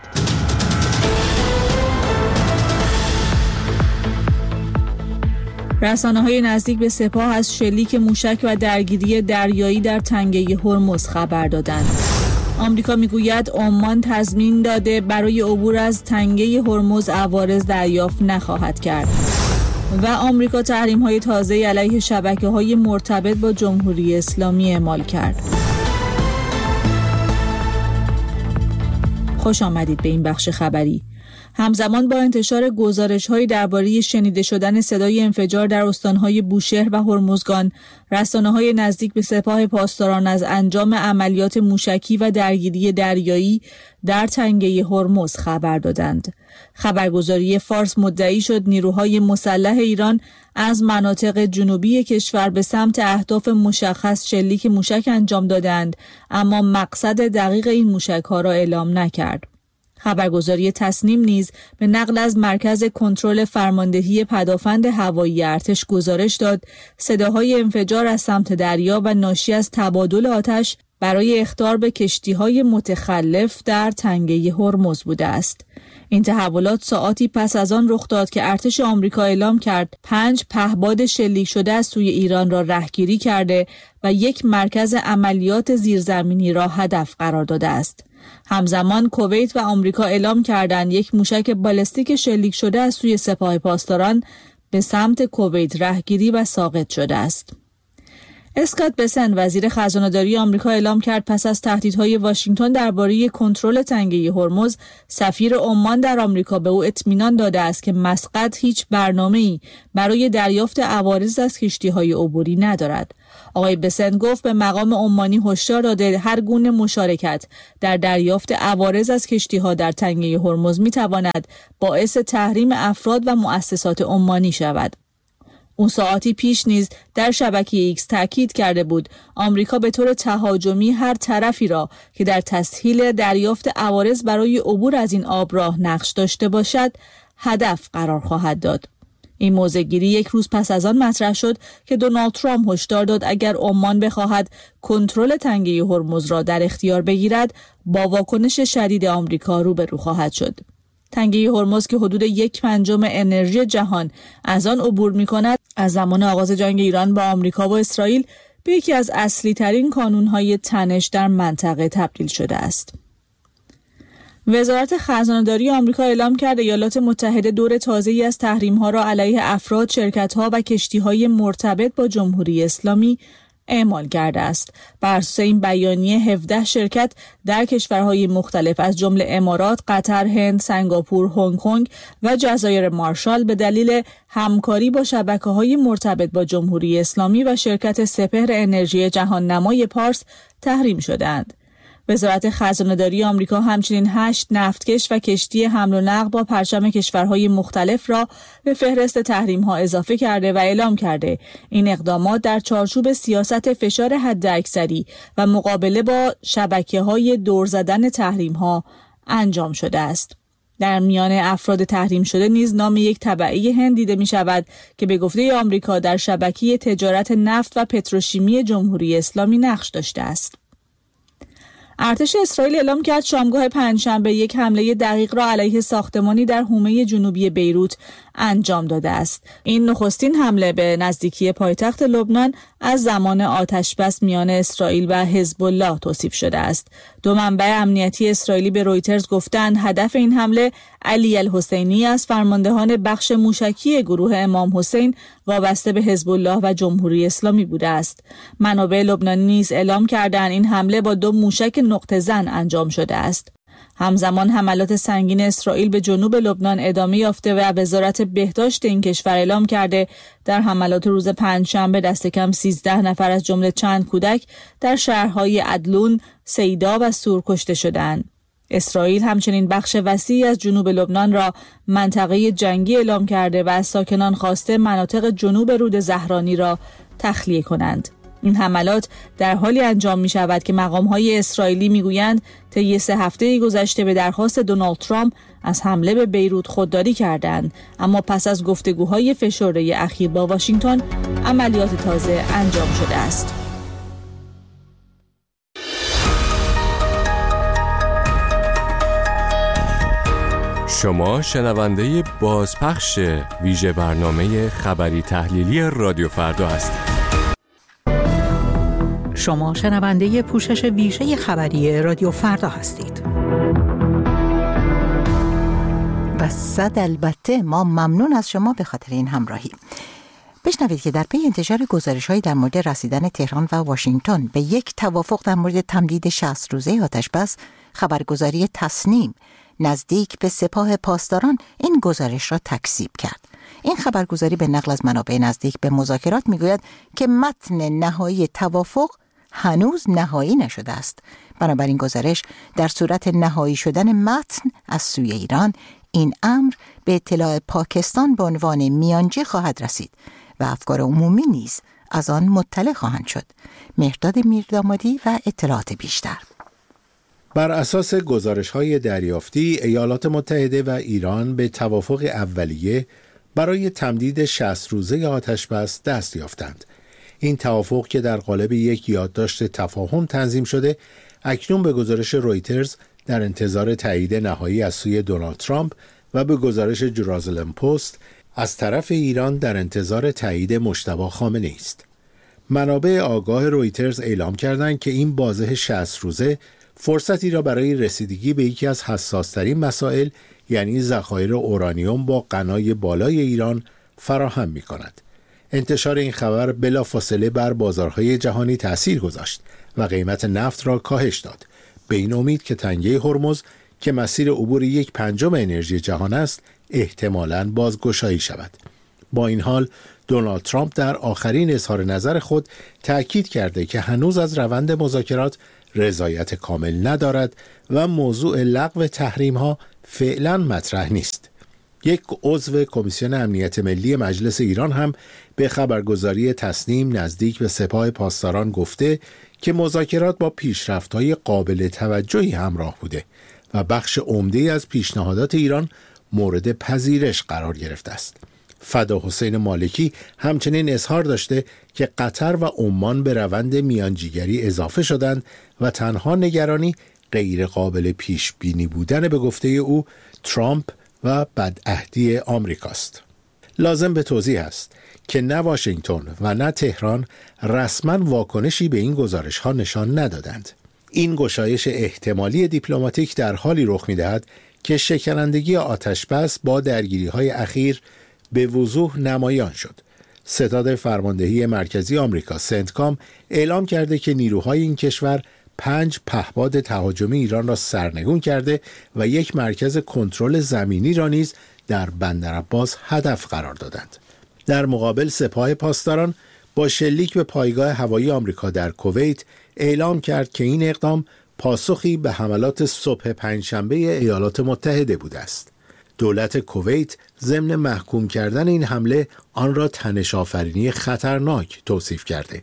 رسانه‌های نزدیک به سپاه از شلیک موشک و درگیری دریایی در تنگه هرمز خبر دادند. آمریکا میگوید عمان تضمین داده برای عبور از تنگه هرمز عوارض دریافت نخواهد کرد. و آمریکا تحریم‌های تازه علیه شبکه‌های مرتبط با جمهوری اسلامی اعمال کرد. خوش آمدید به این بخش خبری. همزمان با انتشار گزارش‌های درباره شنیده شدن صدای انفجار در استان‌های بوشهر و هرمزگان، رسانه‌های نزدیک به سپاه پاسداران از انجام عملیات موشکی و درگیری دریایی در تنگه هرمز خبر دادند. خبرگزاری فارس مدعی شد نیروهای مسلح ایران از مناطق جنوبی کشور به سمت اهداف مشخص شلیک موشک انجام دادند، اما مقصد دقیق این موشک‌ها را اعلام نکرد. خبرگزاری تصنیم نیز به نقل از مرکز کنترل فرماندهی پدافند هوایی ارتش گزارش داد صداهای انفجار از سمت دریا و ناشی از تبادل آتش برای اخطار به کشتی‌های متخلف در تنگه هرمز بوده است. این تحولات ساعاتی پس از آن رخ داد که ارتش آمریکا اعلام کرد پنج پهپاد شلیک شده از سوی ایران را رهگیری کرده و یک مرکز عملیات زیرزمینی را هدف قرار داده است. همزمان کویت و آمریکا اعلام کردند یک موشک بالستیک شلیک شده از سوی سپاه پاسداران به سمت کویت رهگیری و ساقط شده است. اسکات بسن وزیر خزانه‌داری آمریکا اعلام کرد پس از تهدیدهای واشنگتن درباره کنترل تنگه هرمز، سفیر عمان در آمریکا به او اطمینان داده است که مسقط هیچ برنامه‌ای برای دریافت عوارض از کشتی‌های عبوری ندارد. آقای بسن گفت به مقام عمانی هشدار داده هر گونه مشارکت در دریافت عوارض از کشتی‌ها در تنگه هرمز می‌تواند باعث تحریم افراد و مؤسسات عمانی شود. اون ساعتی پیش نیز در شبکه ایکس تاکید کرده بود آمریکا به طور تهاجمی هر طرفی را که در تسهیل دریافت عوارض برای عبور از این آبراه نقش داشته باشد هدف قرار خواهد داد. این موضع‌گیری یک روز پس از آن مطرح شد که دونالد ترامپ هشدار داد اگر عمان بخواهد کنترل تنگه هرمز را در اختیار بگیرد با واکنش شدید آمریکا روبرو خواهد شد. تنگه هرمز که حدود یک پنجم انرژی جهان از آن عبور می‌کند، از زمان آغاز جنگ ایران با آمریکا و اسرائیل به یکی از اصلی ترین کانون‌های تنش در منطقه تبدیل شده است. وزارت خزانه‌داری آمریکا اعلام کرد ایالات متحده دور تازه‌ای از تحریم‌ها را علیه افراد، شرکت‌ها و کشتی‌های مرتبط با جمهوری اسلامی اعمال کرده است. بر اساس این بیانیه هفده شرکت در کشورهای مختلف از جمله امارات، قطر، هند، سنگاپور، هنگ کنگ و جزایر مارشال به دلیل همکاری با شبکه‌های مرتبط با جمهوری اسلامی و شرکت سپهر انرژی جهان نمای پارس تحریم شدند. وزارت خزانه‌داری آمریکا همچنین هشت نفتکش و کشتی حمل و نقل با پرچم کشورهای مختلف را به فهرست تحریم‌ها اضافه کرده و اعلام کرده این اقدامات در چارچوب سیاست فشار حداکثری و مقابله با شبکه‌های دور زدن تحریم‌ها انجام شده است. در میان افراد تحریم شده نیز نام یک تبعه هند دیده می شود که به گفته آمریکا در شبکه تجارت نفت و پتروشیمی جمهوری اسلامی نقش داشته است. ارتش اسرائیل اعلام کرد شامگاه پنجشنبه یک حمله دقیق را علیه ساختمانی در حومه جنوبی بیروت انجام داده است. این نخستین حمله به نزدیکی پایتخت لبنان از زمان آتشبس میان اسرائیل و حزب الله توصیف شده است. دو منبع امنیتی اسرائیلی به رویترز گفتند هدف این حمله علی الحسینی از فرماندهان بخش موشکی گروه امام حسین وابسته به حزب الله و جمهوری اسلامی بوده است. منابع لبنانی نیز اعلام کردند این حمله با دو موشک نقطه زن انجام شده است. همزمان حملات سنگین اسرائیل به جنوب لبنان ادامه یافته و وزارت بهداشت این کشور اعلام کرده در حملات روز پنجشنبه دست کم سیزده نفر از جمله چند کودک در شهرهای عدلون، سیدا و سور کشته شدند. اسرائیل همچنین بخش وسیعی از جنوب لبنان را منطقه جنگی اعلام کرده و از ساکنان خواسته مناطق جنوب رود زهرانی را تخلیه کنند. این حملات در حالی انجام می شود که مقام‌های اسرائیلی می گویند طی سه هفته گذشته به درخواست دونالد ترامپ از حمله به بیروت خودداری کردند، اما پس از گفتگوهای فشرده اخیر با واشنگتن عملیات تازه انجام شده است. شما شنونده بازپخش ویژه برنامه خبری تحلیلی رادیو فردا هستید. شما شنونده پوشش ویژه خبری رادیو فردا هستید. و صد البته ما ممنون از شما به خاطر این همراهی. بشنوید که در پی انتشار گزارش‌هایی در مورد رسیدن تهران و واشنگتن به یک توافق در مورد تمدید شصت روزه آتشبس، خبرگزاری تصنیم نزدیک به سپاه پاسداران این گزارش را تکذیب کرد. این خبرگزاری به نقل از منابع نزدیک به مذاکرات میگوید که متن نهایی توافق هنوز نهایی نشده است. بنابراین گزارش در صورت نهایی شدن متن از سوی ایران این امر به اطلاع پاکستان به عنوان میانجی خواهد رسید و افکار عمومی نیز از آن مطلع خواهند شد. مهرداد میردامادی و اطلاعات بیشتر. بر اساس گزارش‌های دریافتی، ایالات متحده و ایران به توافق اولیه برای تمدید شصت روزه آتشبس دست یافتند. این توافق که در قالب یک یادداشت تفاهم تنظیم شده، اکنون به گزارش رویترز در انتظار تایید نهایی از سوی دونالد ترامپ و به گزارش جرازلم پست از طرف ایران در انتظار تایید مجتبی خامنه‌ای است. منابع آگاه رویترز اعلام کردند که این بازه شصت روزه فرصتی را برای رسیدگی به یکی از حساس‌ترین مسائل، یعنی ذخایر اورانیوم با غنای بالای ایران فراهم می‌کند. انتشار این خبر بلافاصله بر بازارهای جهانی تأثیر گذاشت و قیمت نفت را کاهش داد، به این امید که تنگه هرمز که مسیر عبور یک پنجم انرژی جهان است احتمالاً بازگشایی شود. با این حال دونالد ترامپ در آخرین اظهار نظر خود تأکید کرده که هنوز از روند مذاکرات رضایت کامل ندارد و موضوع لغو تحریم‌ها فعلاً مطرح نیست. یک عضو کمیسیون امنیت ملی مجلس ایران هم به خبرگزاری تسنیم نزدیک به سپاه پاسداران گفته که مذاکرات با پیشرفت‌های قابل توجهی همراه بوده و بخش عمده‌ای از پیشنهادات ایران مورد پذیرش قرار گرفته است. فدا حسین مالکی همچنین اظهار داشته که قطر و عمان به روند میانجیگری اضافه شدند و تنها نگرانی غیر قابل پیش بینی بودن به گفته او ترامپ و بدعهدی آمریکاست. لازم به توضیح است که نه واشنگتن و نه تهران رسما واکنشی به این گزارش ها نشان ندادند. این گشایش احتمالی دیپلماتیک در حالی رخ می‌دهد که شکنندگی آتشبس با درگیری‌های اخیر به وضوح نمایان شد. ستاد فرماندهی مرکزی آمریکا سنتکام اعلام کرده که نیروهای این کشور پنج پهپاد تهاجمی ایران را سرنگون کرده و یک مرکز کنترل زمینی را نیز در بندرعباس هدف قرار دادند. در مقابل سپاه پاسداران با شلیک به پایگاه هوایی آمریکا در کویت اعلام کرد که این اقدام پاسخی به حملات صبح پنجشنبه ایالات متحده بوده است. دولت کویت ضمن محکوم کردن این حمله آن را تنش‌آفرینی خطرناک توصیف کرده.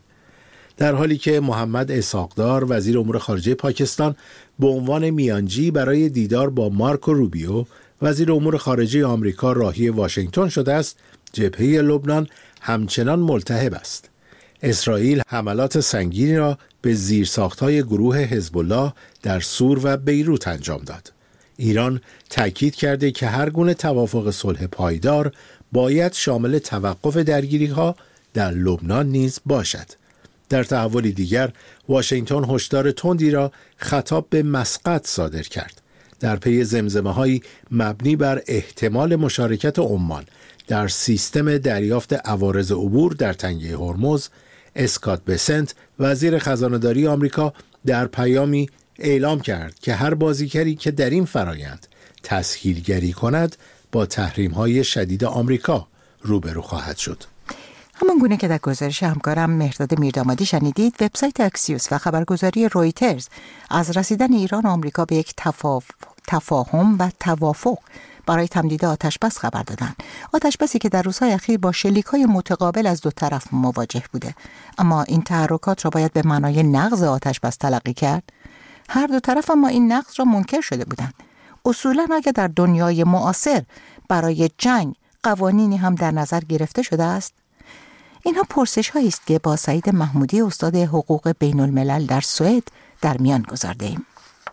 در حالی که محمد اسحاق‌دار وزیر امور خارجه پاکستان به عنوان میانجی برای دیدار با مارکو روبیو وزیر امور خارجه آمریکا راهی واشنگتن شده است، جبهه لبنان همچنان ملتهب است. اسرائیل حملات سنگینی را به زیرساخت‌های گروه حزب الله در سور و بیروت انجام داد. ایران تأکید کرده که هر گونه توافق صلح پایدار باید شامل توقف درگیری‌ها در لبنان نیز باشد. در تحولی دیگر واشنگتن هشدار تندی را خطاب به مسقط صادر کرد. در پی زمزمه‌هایی مبنی بر احتمال مشارکت عمان در سیستم دریافت عوارض عبور در تنگه هرمز، اسکات بسنت وزیر خزانه‌داری آمریکا در پیامی اعلام کرد که هر بازیگری که در این فرایند تسهیلگری کند با تحریم‌های شدید آمریکا روبرو خواهد شد. همان گونه که در گزارش همکارم مهرداد میردامادی شنیدید، وبسایت اکسیوس و خبرگزاری رویترز از رسیدن ایران و آمریکا به یک تفاف... تفاهم و توافق برای تمدید آتشبس خبر دادند. آتشبسی که در روزهای اخیر با شلیک‌های متقابل از دو طرف مواجه بوده، اما این تحرکات را باید به معنای نقض آتشبس تلقی کرد. هر دو طرف اما این نقض را منکر شده بودند. اصولاً اگر در دنیای معاصر برای جنگ قوانینی هم در نظر گرفته شده است، اینها پرسش هایی است که با سعید محمودی استاد حقوق بین الملل در سوئد در میان گذارده ایم.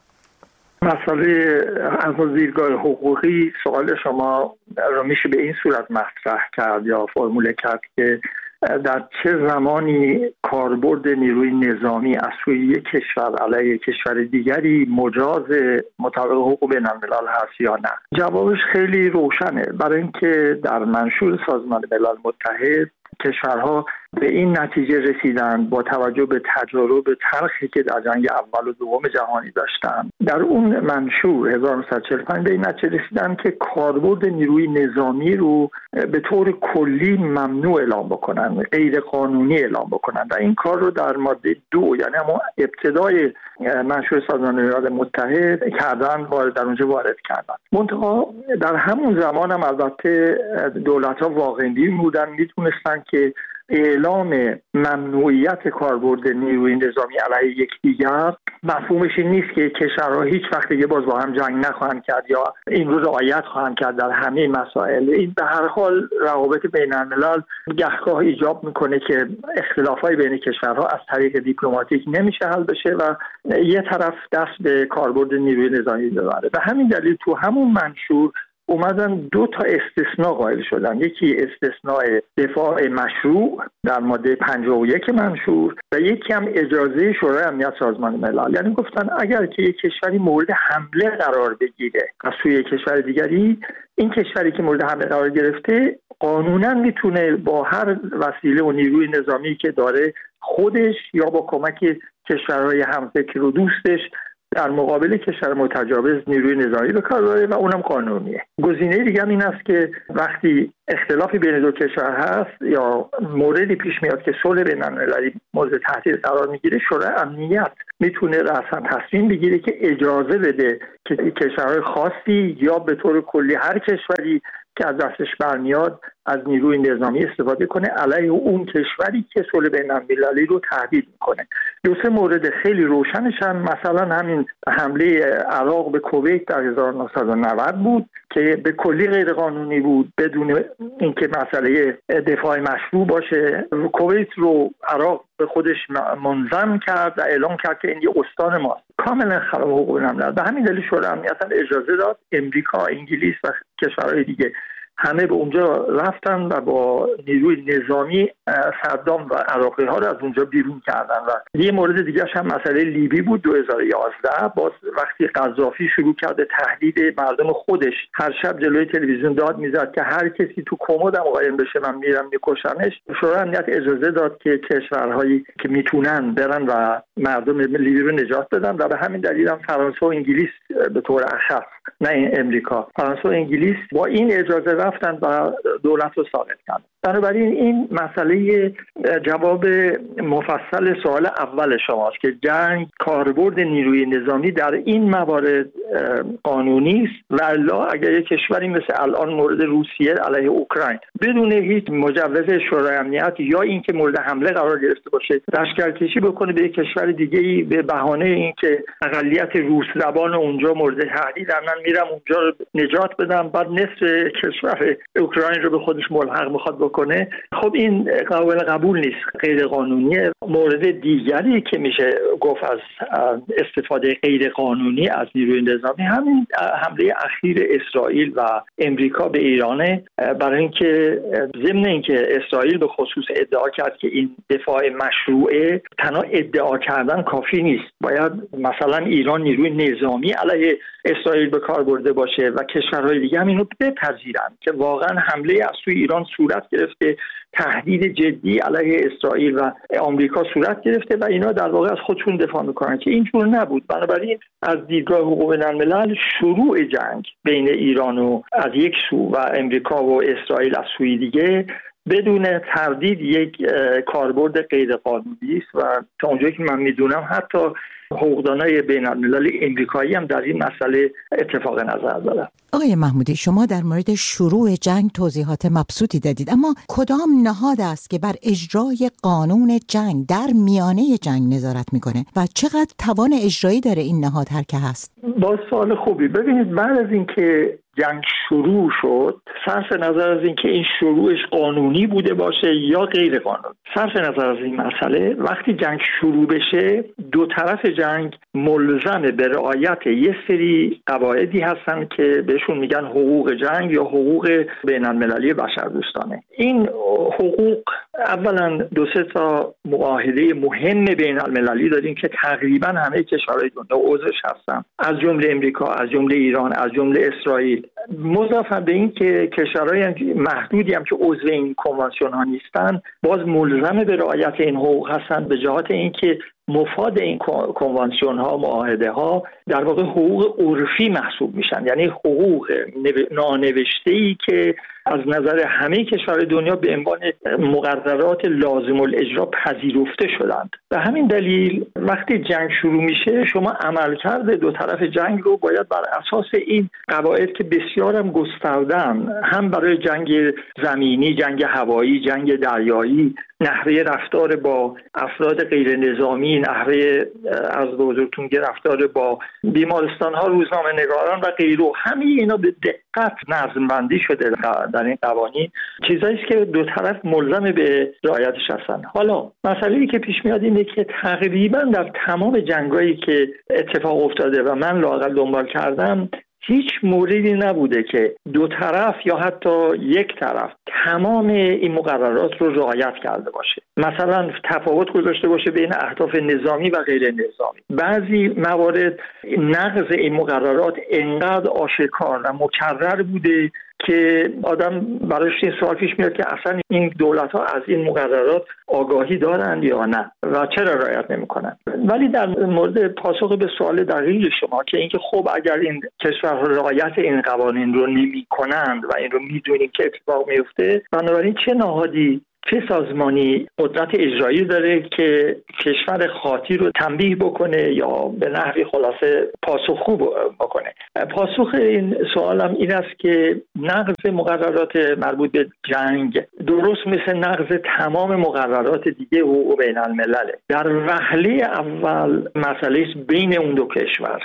مسئله از زیرگاه حقوقی سوال شما را میشه به این صورت مطرح کرد یا فرموله کرد که در چه زمانی کاربرد نیروی نظامی از سوی یک کشور علیه کشور دیگری مجاز مطابق حقوق بین الملل هست یا نه؟ جوابش خیلی روشنه. برای اینکه در منشور سازمان ملل متحد کشورها به این نتیجه رسیدند با توجه به تجارب تلخی که در جنگ اول و دوم جهانی داشتند. در اون منشور هزار و نهصد و چهل و پنج به این نتیجه رسیدند که کاربرد نیروی نظامی رو به طور کلی ممنوع اعلام بکنن، غیر قانونی اعلام بکنن و این کار رو در ماده دو یعنی همون ابتدای منشور سازمان ملل متحد کردن، وارد در اونجا وارد کردن. منتها در همون زمان هم البته دولت‌ها واقعی بودن، میتونستن که اعلام ممنوعیت کاربرد نیروی نظامی علیه یکدیگر مفهومش این نیست که کشورها هیچ وقت دیگه باز با هم جنگ نخواهند کرد یا این رو رعایت خواهند کرد در همه مسائل. این به هر حال روابط بین الملل گهگاه ایجاب میکنه که اختلافات بین کشورها از طریق دیپلماتیک نمیشه حل بشه و یه طرف دست به کاربرد نیروی نظامی ببره. به همین دلیل تو همون منشور اومدن دو تا استثناء قائل شدن. یکی استثناء دفاع مشروع در ماده پنجاه و یک منشور و یکی هم اجازه شورای امنیت سازمان ملل. یعنی گفتن اگر که یک کشوری مورد حمله قرار بگیره از سوی کشور دیگری، این کشوری که مورد حمله قرار گرفته قانونا میتونه با هر وسیله و نیروی نظامی که داره خودش یا با کمک کشورهای همفکر و دوستش در مقابل کشور متجاوز نیروی نظامی به کار ببره و اونم قانونیه. گزینه دیگه هم این است که وقتی اختلافی بین دو کشور هست یا موردی پیش میاد که صلح بین‌المللی مورد تهدید قرار میگیره، شورای امنیت میتونه رأساً تصمیم بگیره که اجازه بده که کشورهای خاصی یا به طور کلی هر کشوری که از دستش برمیاد از نیروی نظامی استفاده کنه علیه اون کشوری که صلح بین‌المللی رو تهدید میکنه. دو سه مورد خیلی روشنش هم مثلا همین حمله عراق به کویت در هزار و نهصد و نود بود که به کلی غیر قانونی بود، بدون اینکه مسئله دفاع مشروع باشه. کویت رو عراق به خودش منضم کرد و اعلام کرد که این یه استان ماست، کاملا خلاف حقوق بین‌الملل. به همین دلیل شورای امنیت اجازه داد امریکا، انگلیس و کشورهای دیگه همه به اونجا رفتن و با نیروی نظامی صدام و عراقی ها رو از اونجا بیرون کردن. و یه مورد دیگه هم مسئله لیبی بود دو هزار و یازده، باز وقتی قذافی شروع کرده تهدید مردم خودش، هر شب جلوی تلویزیون داد میزد که هر کسی تو کمدم قایم بشه من میرم میکشمش. شورای امنیت اجازه داد که کشورهایی که میتونن برن و مردم لیبی رو نجات بدن و به همین دلیل هم فرانسه و انگلیس به طور اخص، نه این امریکا، فرانسه و انگلیس با این اجازه رفتن و دولت رو ساقط کردن. بنابراین این مسئله جواب مفصل سوال اول شماست که جنگ کاربرد نیروی نظامی در این موارد قانونی است، والا اگر یک کشوری مثل الان مورد روسیه علیه اوکراین بدون هیچ مجوز شورای امنیت یا اینکه مورد حمله قرار گرفته باشه لشکرکشی بکنه به یک کشور دیگه‌ای به بهانه اینکه اقلیت روس زبان اونجا مورد تهدید، من میرم اونجا رو نجات بدم، بعد نصف کشور اوکراین رو به خودش ملحق میخواد بکنه، خب این قابل قبول نیست، غیر قانونیه. مورد دیگری که میشه گفت از استفاده غیر قانونی از نیروی نظامی همین حمله اخیر اسرائیل و امریکا به ایرانه، برای اینکه ضمن اینکه اسرائیل به خصوص ادعا کرد که این دفاع مشروعه، تنها ادعا کردن کافی نیست، باید مثلا ایران نیروی نظامی علیه اسرائیل به کار برده باشه و کشورهای دیگه هم اینو بپذیرن که واقعا حمله از سوی ایران صورت گرفته، تهدید جدی علیه اسرائیل و آمریکا صورت گرفته و اینا در واقع از خودشون دفاع میکنن که اینجور نبود. بنابراین از دیدگاه حقوق بین‌الملل شروع جنگ بین ایران و از یک سو و امریکا و اسرائیل از سوی دیگه بدون تردید یک کاربرد غیر قانونی است و تا اونجایی که من میدونم حتی حقوقدانای بین‌المللی امریکایی هم در این مسئله اتفاق نظر دارن. آقای محمودی، شما در مورد شروع جنگ توضیحات مبسوطی دادید، اما کدام نهاد است که بر اجرای قانون جنگ در میانه جنگ نظارت میکنه و چقدر توان اجرایی داره این نهاد هر که هست؟ با سوال خوبی. ببینید بعد از اینکه جنگ شروع شد، صرف نظر از اینکه این شروعش قانونی بوده باشه یا غیر قانونی، صرف نظر از این مسئله، وقتی جنگ شروع بشه دو طرف جنگ ملزم به رعایت یه سری قواعدی هستن که بهشون میگن حقوق جنگ یا حقوق بین‌المللی بشردوستانه. این حقوق اولا دو سه تا معاهده مهم بین‌المللی داریم که تقریبا همه کشورهای دنیا عضوش هستن، از جمله امریکا، از جمله ایران، از جمله اسرائیل. مضاف به این که کشورهای محدودی هم که عضو این کنوانسیون ها نیستن باز ملزم به رعایت این حقوق هستن، به جهت اینکه مفاد این کنوانسیون ها، معاهده ها در واقع حقوق عرفی محسوب میشن، یعنی حقوق نانوشته ای که از نظر همه کشورهای دنیا به عنوان مقررات لازم الاجرا پذیرفته شدند. به همین دلیل وقتی جنگ شروع میشه شما عملکرد دو طرف جنگ رو باید بر اساس این قواعد که بسیار هم گستردن، هم برای جنگ زمینی، جنگ هوایی، جنگ دریایی، نحوه رفتار با افراد غیر نظامی، نحوه از بزرگتون رفتار با بیمارستان ها، روزنامه نگاران و غیره، همه اینا به دقت نظم بندی شده در این قوانین، چیزایی است که دو طرف ملزم به رعایتش هستن. حالا مسئله‌ای که پیش میاد اینه که تقریبا در تمام جنگایی که اتفاق افتاده و من لااقل دنبال کردم، هیچ موردی نبوده که دو طرف یا حتی یک طرف تمام این مقررات رو رعایت کرده باشه. مثلا تفاوت گذاشته باشه بین اهداف نظامی و غیر نظامی. بعضی موارد نقض این مقررات انقدر آشکار و مکرر بوده که آدم براش این سوال پیش میاد که اصلا این دولت ها از این مقررات آگاهی دارند یا نه و چرا رعایت نمیکنن. ولی در مورد پاسخ به سوال دقیق شما که اینکه خب اگر این کشورها رعایت این قوانین رو نمیکنند و این رو میدونیم که اتفاق میفته، بنابراین چه نهادی، چه سازمانی قدرت اجرایی داره که کشور خاطی رو تنبیه بکنه یا به نحوی خلاصه پاسخگو بکنه؟ پاسخ این سوالم این است که نقض مقررات مربوط به جنگ درست مثل نقض تمام مقررات دیگه حقوق بین الملله. در وهله اول مسئله بین اون دو کشور،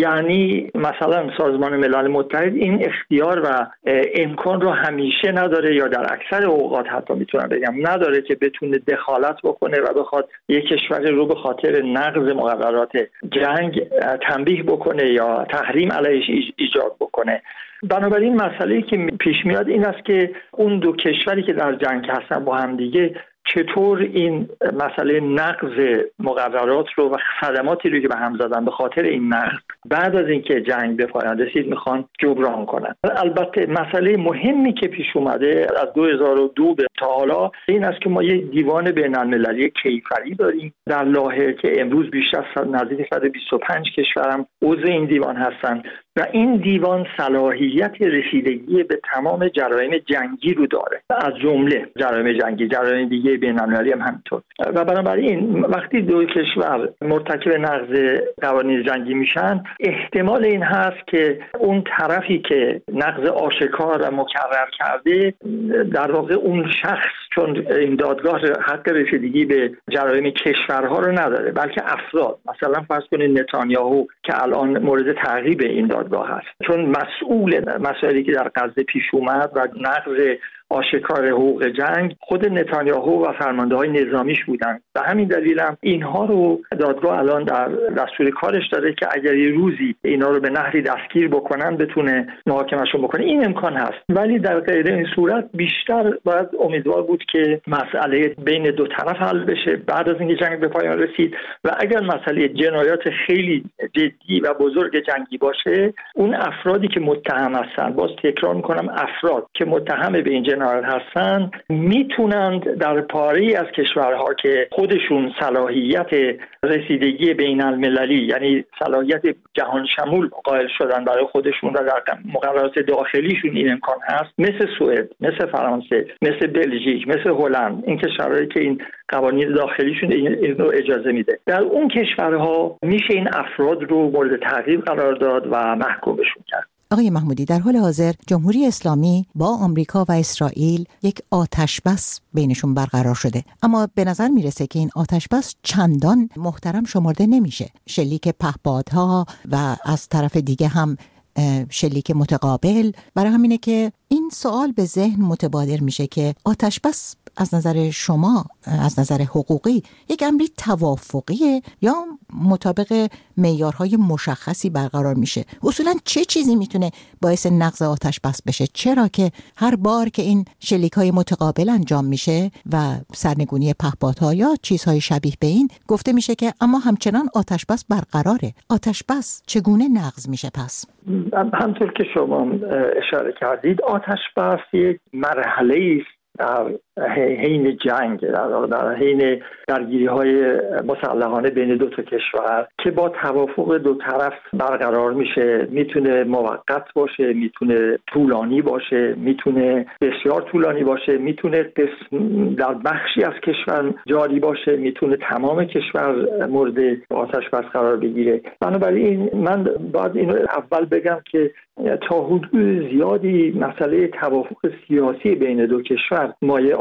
یعنی مثلا سازمان ملل متحد این اختیار و امکان رو همیشه نداره یا در اکثر اوقات حتی میتونم بگم نداره که بتونه دخالت بکنه و بخواد یک کشور رو به خاطر نقض مقررات جنگ تنبیه بکنه یا تحریم علیهش ایجاد بکنه. بنابراین مسئله‌ای که پیش میاد این است که اون دو کشوری که در جنگ هستن با هم دیگه چطور این مسئله نقض مقررات رو و صدماتی رو که به هم زدن به خاطر این نقض بعد از اینکه جنگ به پایان رسید میخوان جبران کنن. البته مسئله مهمی که پیش اومده از دو هزار و دو به تا حالا این است که ما یک دیوان بین‌المللی کیفری داریم در لاهه که امروز بیشتر از نزدیک صد و بیست و پنج کشور هم عضو این دیوان هستن و این دیوان صلاحیت رسیدگی به تمام جرایم جنگی رو داره، از جمله جرایم جنگی، جرایم دیگه بین‌المللی هم همینطور. و بنابراین وقتی دو کشور مرتکب نقض قوانین جنگی میشن، احتمال این هست که اون طرفی که نقض آشکار و مکرر کرده در واقع اون شخص، چون این دادگاه حق رسیدگی به جرایم کشورها رو نداره بلکه افراد، مثلا فرض کنید نتانیاهو که الان مورد تعقیب این دادگاه هست چون مسئول مسائلی که در غزه پیش اومد و نقض آشکار حقوق جنگ خود نتانیاهو و فرمانده‌های نظامیش بودن. به همین دلیل هم اینها رو دادگاه الان در دستور کارش داره که اگر یه روزی اینا رو به نحوی دستگیر بکنن بتونه محاکمهشون بکنه. این امکان هست، ولی در غیر این صورت بیشتر باید امیدوار بود که مسئله بین دو طرف حل بشه بعد از اینکه جنگ به پایان رسید و اگر مسئله جنایات خیلی جدی و بزرگ جنگی باشه، اون افرادی که متهم هستن، باز تکرار میکنم افراد که متهم به این جنایات هستن میتونند در پاره‌ای از کشورها که خودشون صلاحیت رسیدگی بین المللی یعنی صلاحیت جهان شمول قائل شدن برای خودشون و در مقررات داخلیشون این امکان هست، مثل سوئد، مثل فرانسه، مثل بلژیک، مثل هلند، این کشورهایی که این قوانین داخلیشون این رو اجازه میده، در اون کشورها میشه این افراد رو مورد تعقیب قرار داد و محکومشون کرد. آقای محمودی، در حال حاضر جمهوری اسلامی با آمریکا و اسرائیل یک آتشبس بینشون برقرار شده، اما به نظر میرسه که این آتشبس چندان محترم شمرده نمیشه. شلیک پهپادها و از طرف دیگه هم شلیک متقابل. برای همینه که این سوال به ذهن متبادر میشه که آتشبس از نظر شما، از نظر حقوقی، یک امری توافقیه یا مطابق معیارهای مشخصی برقرار میشه؟ اصولا چه چیزی میتونه باعث نقض آتشبس بشه؟ چرا که هر بار که این شلیک‌های متقابل انجام میشه و سرنگونی پهپادها یا چیزهای شبیه به این، گفته میشه که اما همچنان آتشبس برقراره. آتشبس چگونه نقض میشه پس؟ همطور که شما اشاره کردید، آتشبس یک مرحله است در حین جنگ، در حین درگیری های مسلحانه بین دو تا کشور که با توافق دو طرف برقرار میشه. میتونه موقت باشه، میتونه طولانی باشه، میتونه بسیار طولانی باشه، میتونه در بخشی از کشور جاری باشه، میتونه تمام کشور مورد آتش بس قرار بگیره. بنابراین من باید اینو اول بگم که تا حدود زیادی مسئله توافق سیاسی بین دو کشور مایه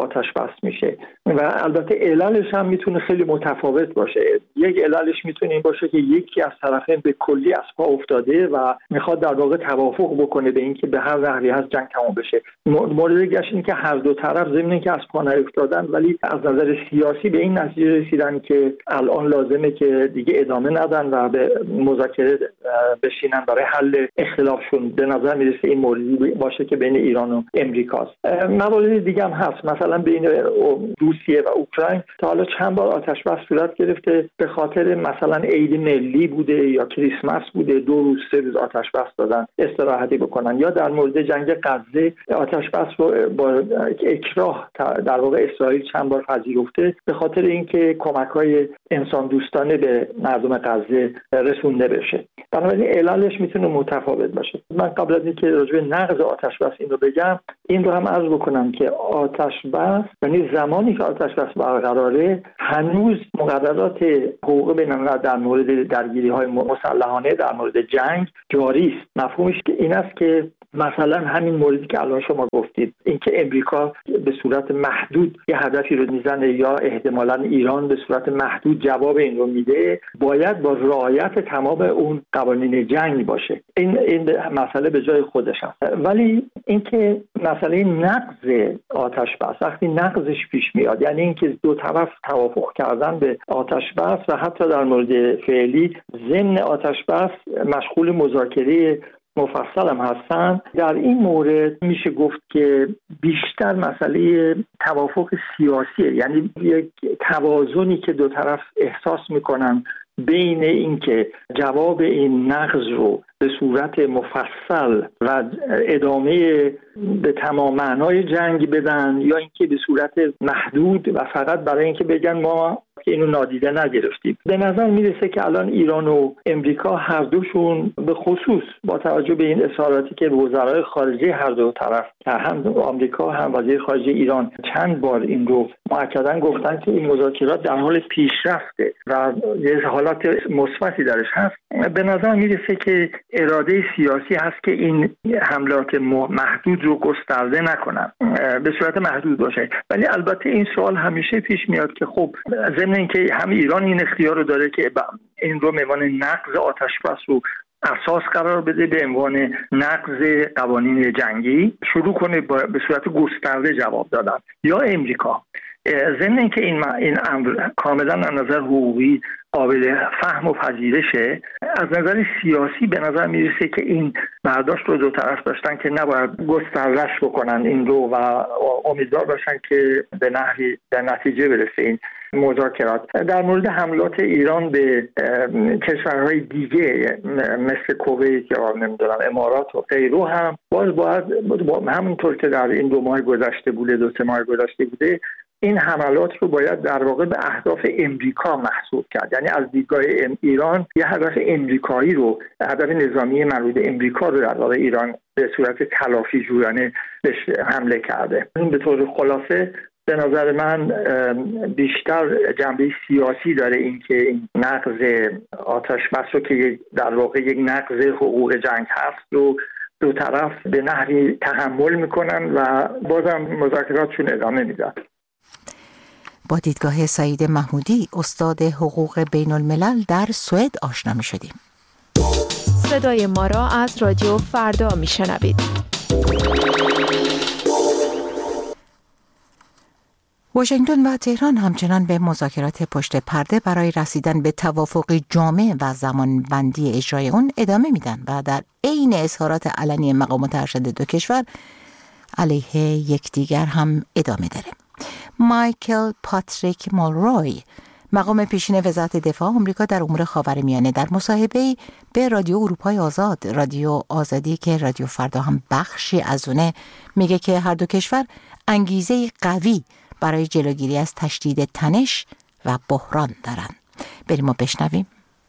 آتش بس میشه و البته عللش هم میتونه خیلی متفاوت باشه. یک عللش میتونه این باشه که یکی از طرفین به کلی از پا افتاده و میخواد در واقع توافق بکنه به اینکه به هر نحوی هست جنگ تمام بشه. مورد دیگه این که هر دو طرف ضمن اینکه از پا نیفتادن ولی از نظر سیاسی به این نتیجه رسیدن که الان لازمه که دیگه ادامه ندن و به مذاکره بشینن برای حل اختلافشون. به نظر میرسه این موردی باشه که بین ایران و امریکاست. موارد دیگه هم هست، مثلا بین روسیه و اوکراین تا حالا چند بار آتش بس صورت گرفته به خاطر مثلا عید ملی بوده یا کریسمس بوده، دو روز سه روز آتش بس دادن استراحتی بکنن، یا در مورد جنگ غزه آتش بس رو با اکراه در واقع اسرائیل چند بار پذیرفته به خاطر اینکه کمک‌های انسان دوستانه به مردم غزه رسونده بشه. بنابراین عللش میتونه متفاوت باشه. من قبل از اینکه راجع به نقض آتش بس این رو بگم، این رو هم عرض بکنم که آتش بس یعنی زمانی که آتش بس برقراره هنوز مقررات حقوق بین‌الملل در مورد درگیری‌های مسلحانه در مورد جنگ جاری است. مفهومش که این است که مثلا همین موردی که الان شما گفتید، اینکه امریکا به صورت محدود یه هدفی رو میزنه یا احتمالاً ایران به صورت محدود جواب این رو میده، باید با رعایت تمام اون قوانین جنگ باشه. این این مسئله به جای خودش هست. ولی اینکه مسئله نقض آتش بس وقتی نقضش پیش میاد، یعنی اینکه دو طرف توافق کردن به آتش بس و حتی در مورد فعلی ضمن آتش بس مشغول مذاکره مفصل هم هستن، در این مورد میشه گفت که بیشتر مسئله توافق سیاسیه، یعنی یک توازنی که دو طرف احساس میکنن بین اینکه جواب این نقض رو به صورت مفصل و ادامه به تمام معنای جنگ بدن یا اینکه به صورت محدود و فقط برای اینکه بگن ما که اینو نادیده نگرفتیم. به نظر میرسه که الان ایران و امریکا هر دوشون به خصوص با توجه به این اظهاراتی که وزرای خارجه هر دو طرف که هم آمریکا هم وزیر خارجه ایران چند بار این رو مؤکداً گفتن که این مذاکرات در حال پیشرفته و یه حالات مثبتی درش هست، به نظر میرسه که اراده سیاسی هست که این حملات محدود رو گسترده نکنن، به صورت محدود باشه. ولی البته این سوال همیشه پیش میاد که خب ضمن اینکه هم ایران این اختیار رو داره که این رو به عنوان نقض آتش بس رو اساس قرار بده، به عنوان نقض قوانین جنگی شروع کنه به صورت گسترده جواب دادن، یا امریکا ضمن اینکه این این امر کاملا از نظر حقوقی قابل فهم و پذیرشه، از نظر سیاسی به نظر میرسه که این برداشت رو دو طرف داشتن که نباید گسترش بکنن این رو و امیدوار باشن که به نحوی در نتیجه برسه این مذاکرات. در مورد حملات ایران به کشورهای دیگه مثل کویت یا نمیدونم امارات و غیره هم باز باید همونطور که در این دو ماه گذشته بوده دو سه ماه گذشته بوده این حملات رو باید در واقع به اهداف امریکا محسوب کرد، یعنی از دیدگاه ایران یه هدف امریکایی رو، هدف نظامی مربوط به امریکا رو در واقع ایران به صورت تلافی جویانه بهش حمله کرده. این به طور خلاصه به نظر من بیشتر جنبه سیاسی داره، این که این نقض آتش بس رو که در واقع یک نقض حقوق جنگ هست رو دو طرف به نحوی تحمل میکنن و بازم مذاکراتشون ادامه میدن. با دیدگاه سعید محمودی استاد حقوق بین الملل در سوئد آشنا می شدیم. صدای ما را از رادیو فردا می شنوید. واشنگتن و تهران همچنان به مذاکرات پشت پرده برای رسیدن به توافقی جامع و زمانبندی اجرای اون ادامه میدن و در عین اظهارات علنی مقامات ارشد دو کشور علیه یکدیگر هم ادامه داره. مایکل پاتریک مالروی مقام پیشین وزارت دفاع آمریکا در امور خاورمیانه در مصاحبه‌ای به رادیو اروپای آزاد، رادیو آزادی که رادیو فردا هم بخشی از اونه، میگه که هر دو کشور انگیزه قوی برای جلوگیری از تشدید تنش و بحران دارن. بریم ما بشنویم.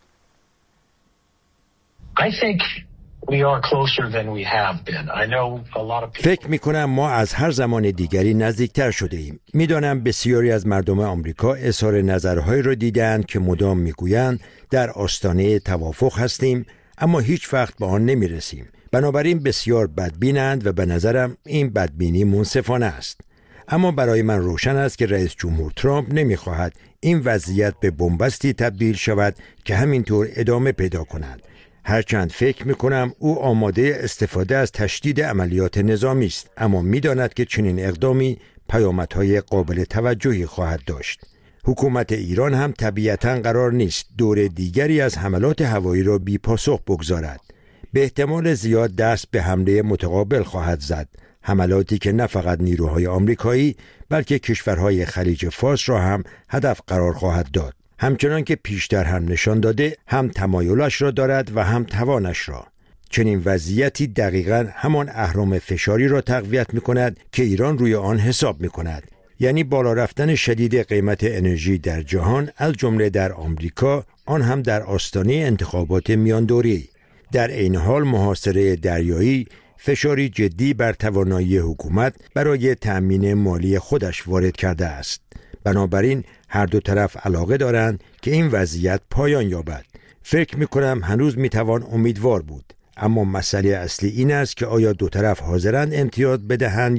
I think we are closer than we have been. I know a lot of people... فکر میکنم ما از هر زمان دیگری نزدیکتر شده ایم. میدانم بسیاری از مردم آمریکا اظهار نظرهایی را دیدند که مدام میگویند در آستانه توافق هستیم اما هیچ وقت به آن نمیرسیم. بنابراین بسیار بدبینند و به نظرم این بدبینی منصفانه است. اما برای من روشن است که رئیس جمهور ترامپ نمیخواهد این وضعیت به بنبستی تبدیل شود که همینطور ادامه پیدا کند. هرچند فکر میکنم او آماده استفاده از تشدید عملیات نظامی است، اما میداند که چنین اقدامی پیامدهای قابل توجهی خواهد داشت. حکومت ایران هم طبیعتاً قرار نیست دور دیگری از حملات هوایی را بی پاسخ بگذارد. به احتمال زیاد دست به حمله متقابل خواهد زد، حملاتی که نه فقط نیروهای آمریکایی بلکه کشورهای خلیج فارس را هم هدف قرار خواهد داد. همچنان که پیشتر هم نشان داده هم تمایلش را دارد و هم توانش را. چنین وضعیتی دقیقاً همان اهرم فشاری را تقویت می کند که ایران روی آن حساب می کند. یعنی بالا رفتن شدید قیمت انرژی در جهان، از جمله در آمریکا، آن هم در آستانه انتخابات میاندوری. در این حال محاصره دریایی فشاری جدی بر توانایی حکومت برای تأمین مالی خودش وارد کرده است. بنابراین هر دو طرف علاقه دارند که این وضعیت پایان یابد. فکر می‌کنم هنوز میتوان امیدوار بود، اما مسئله اصلی این است که آیا دو طرف حاضرند امتیاز بدهند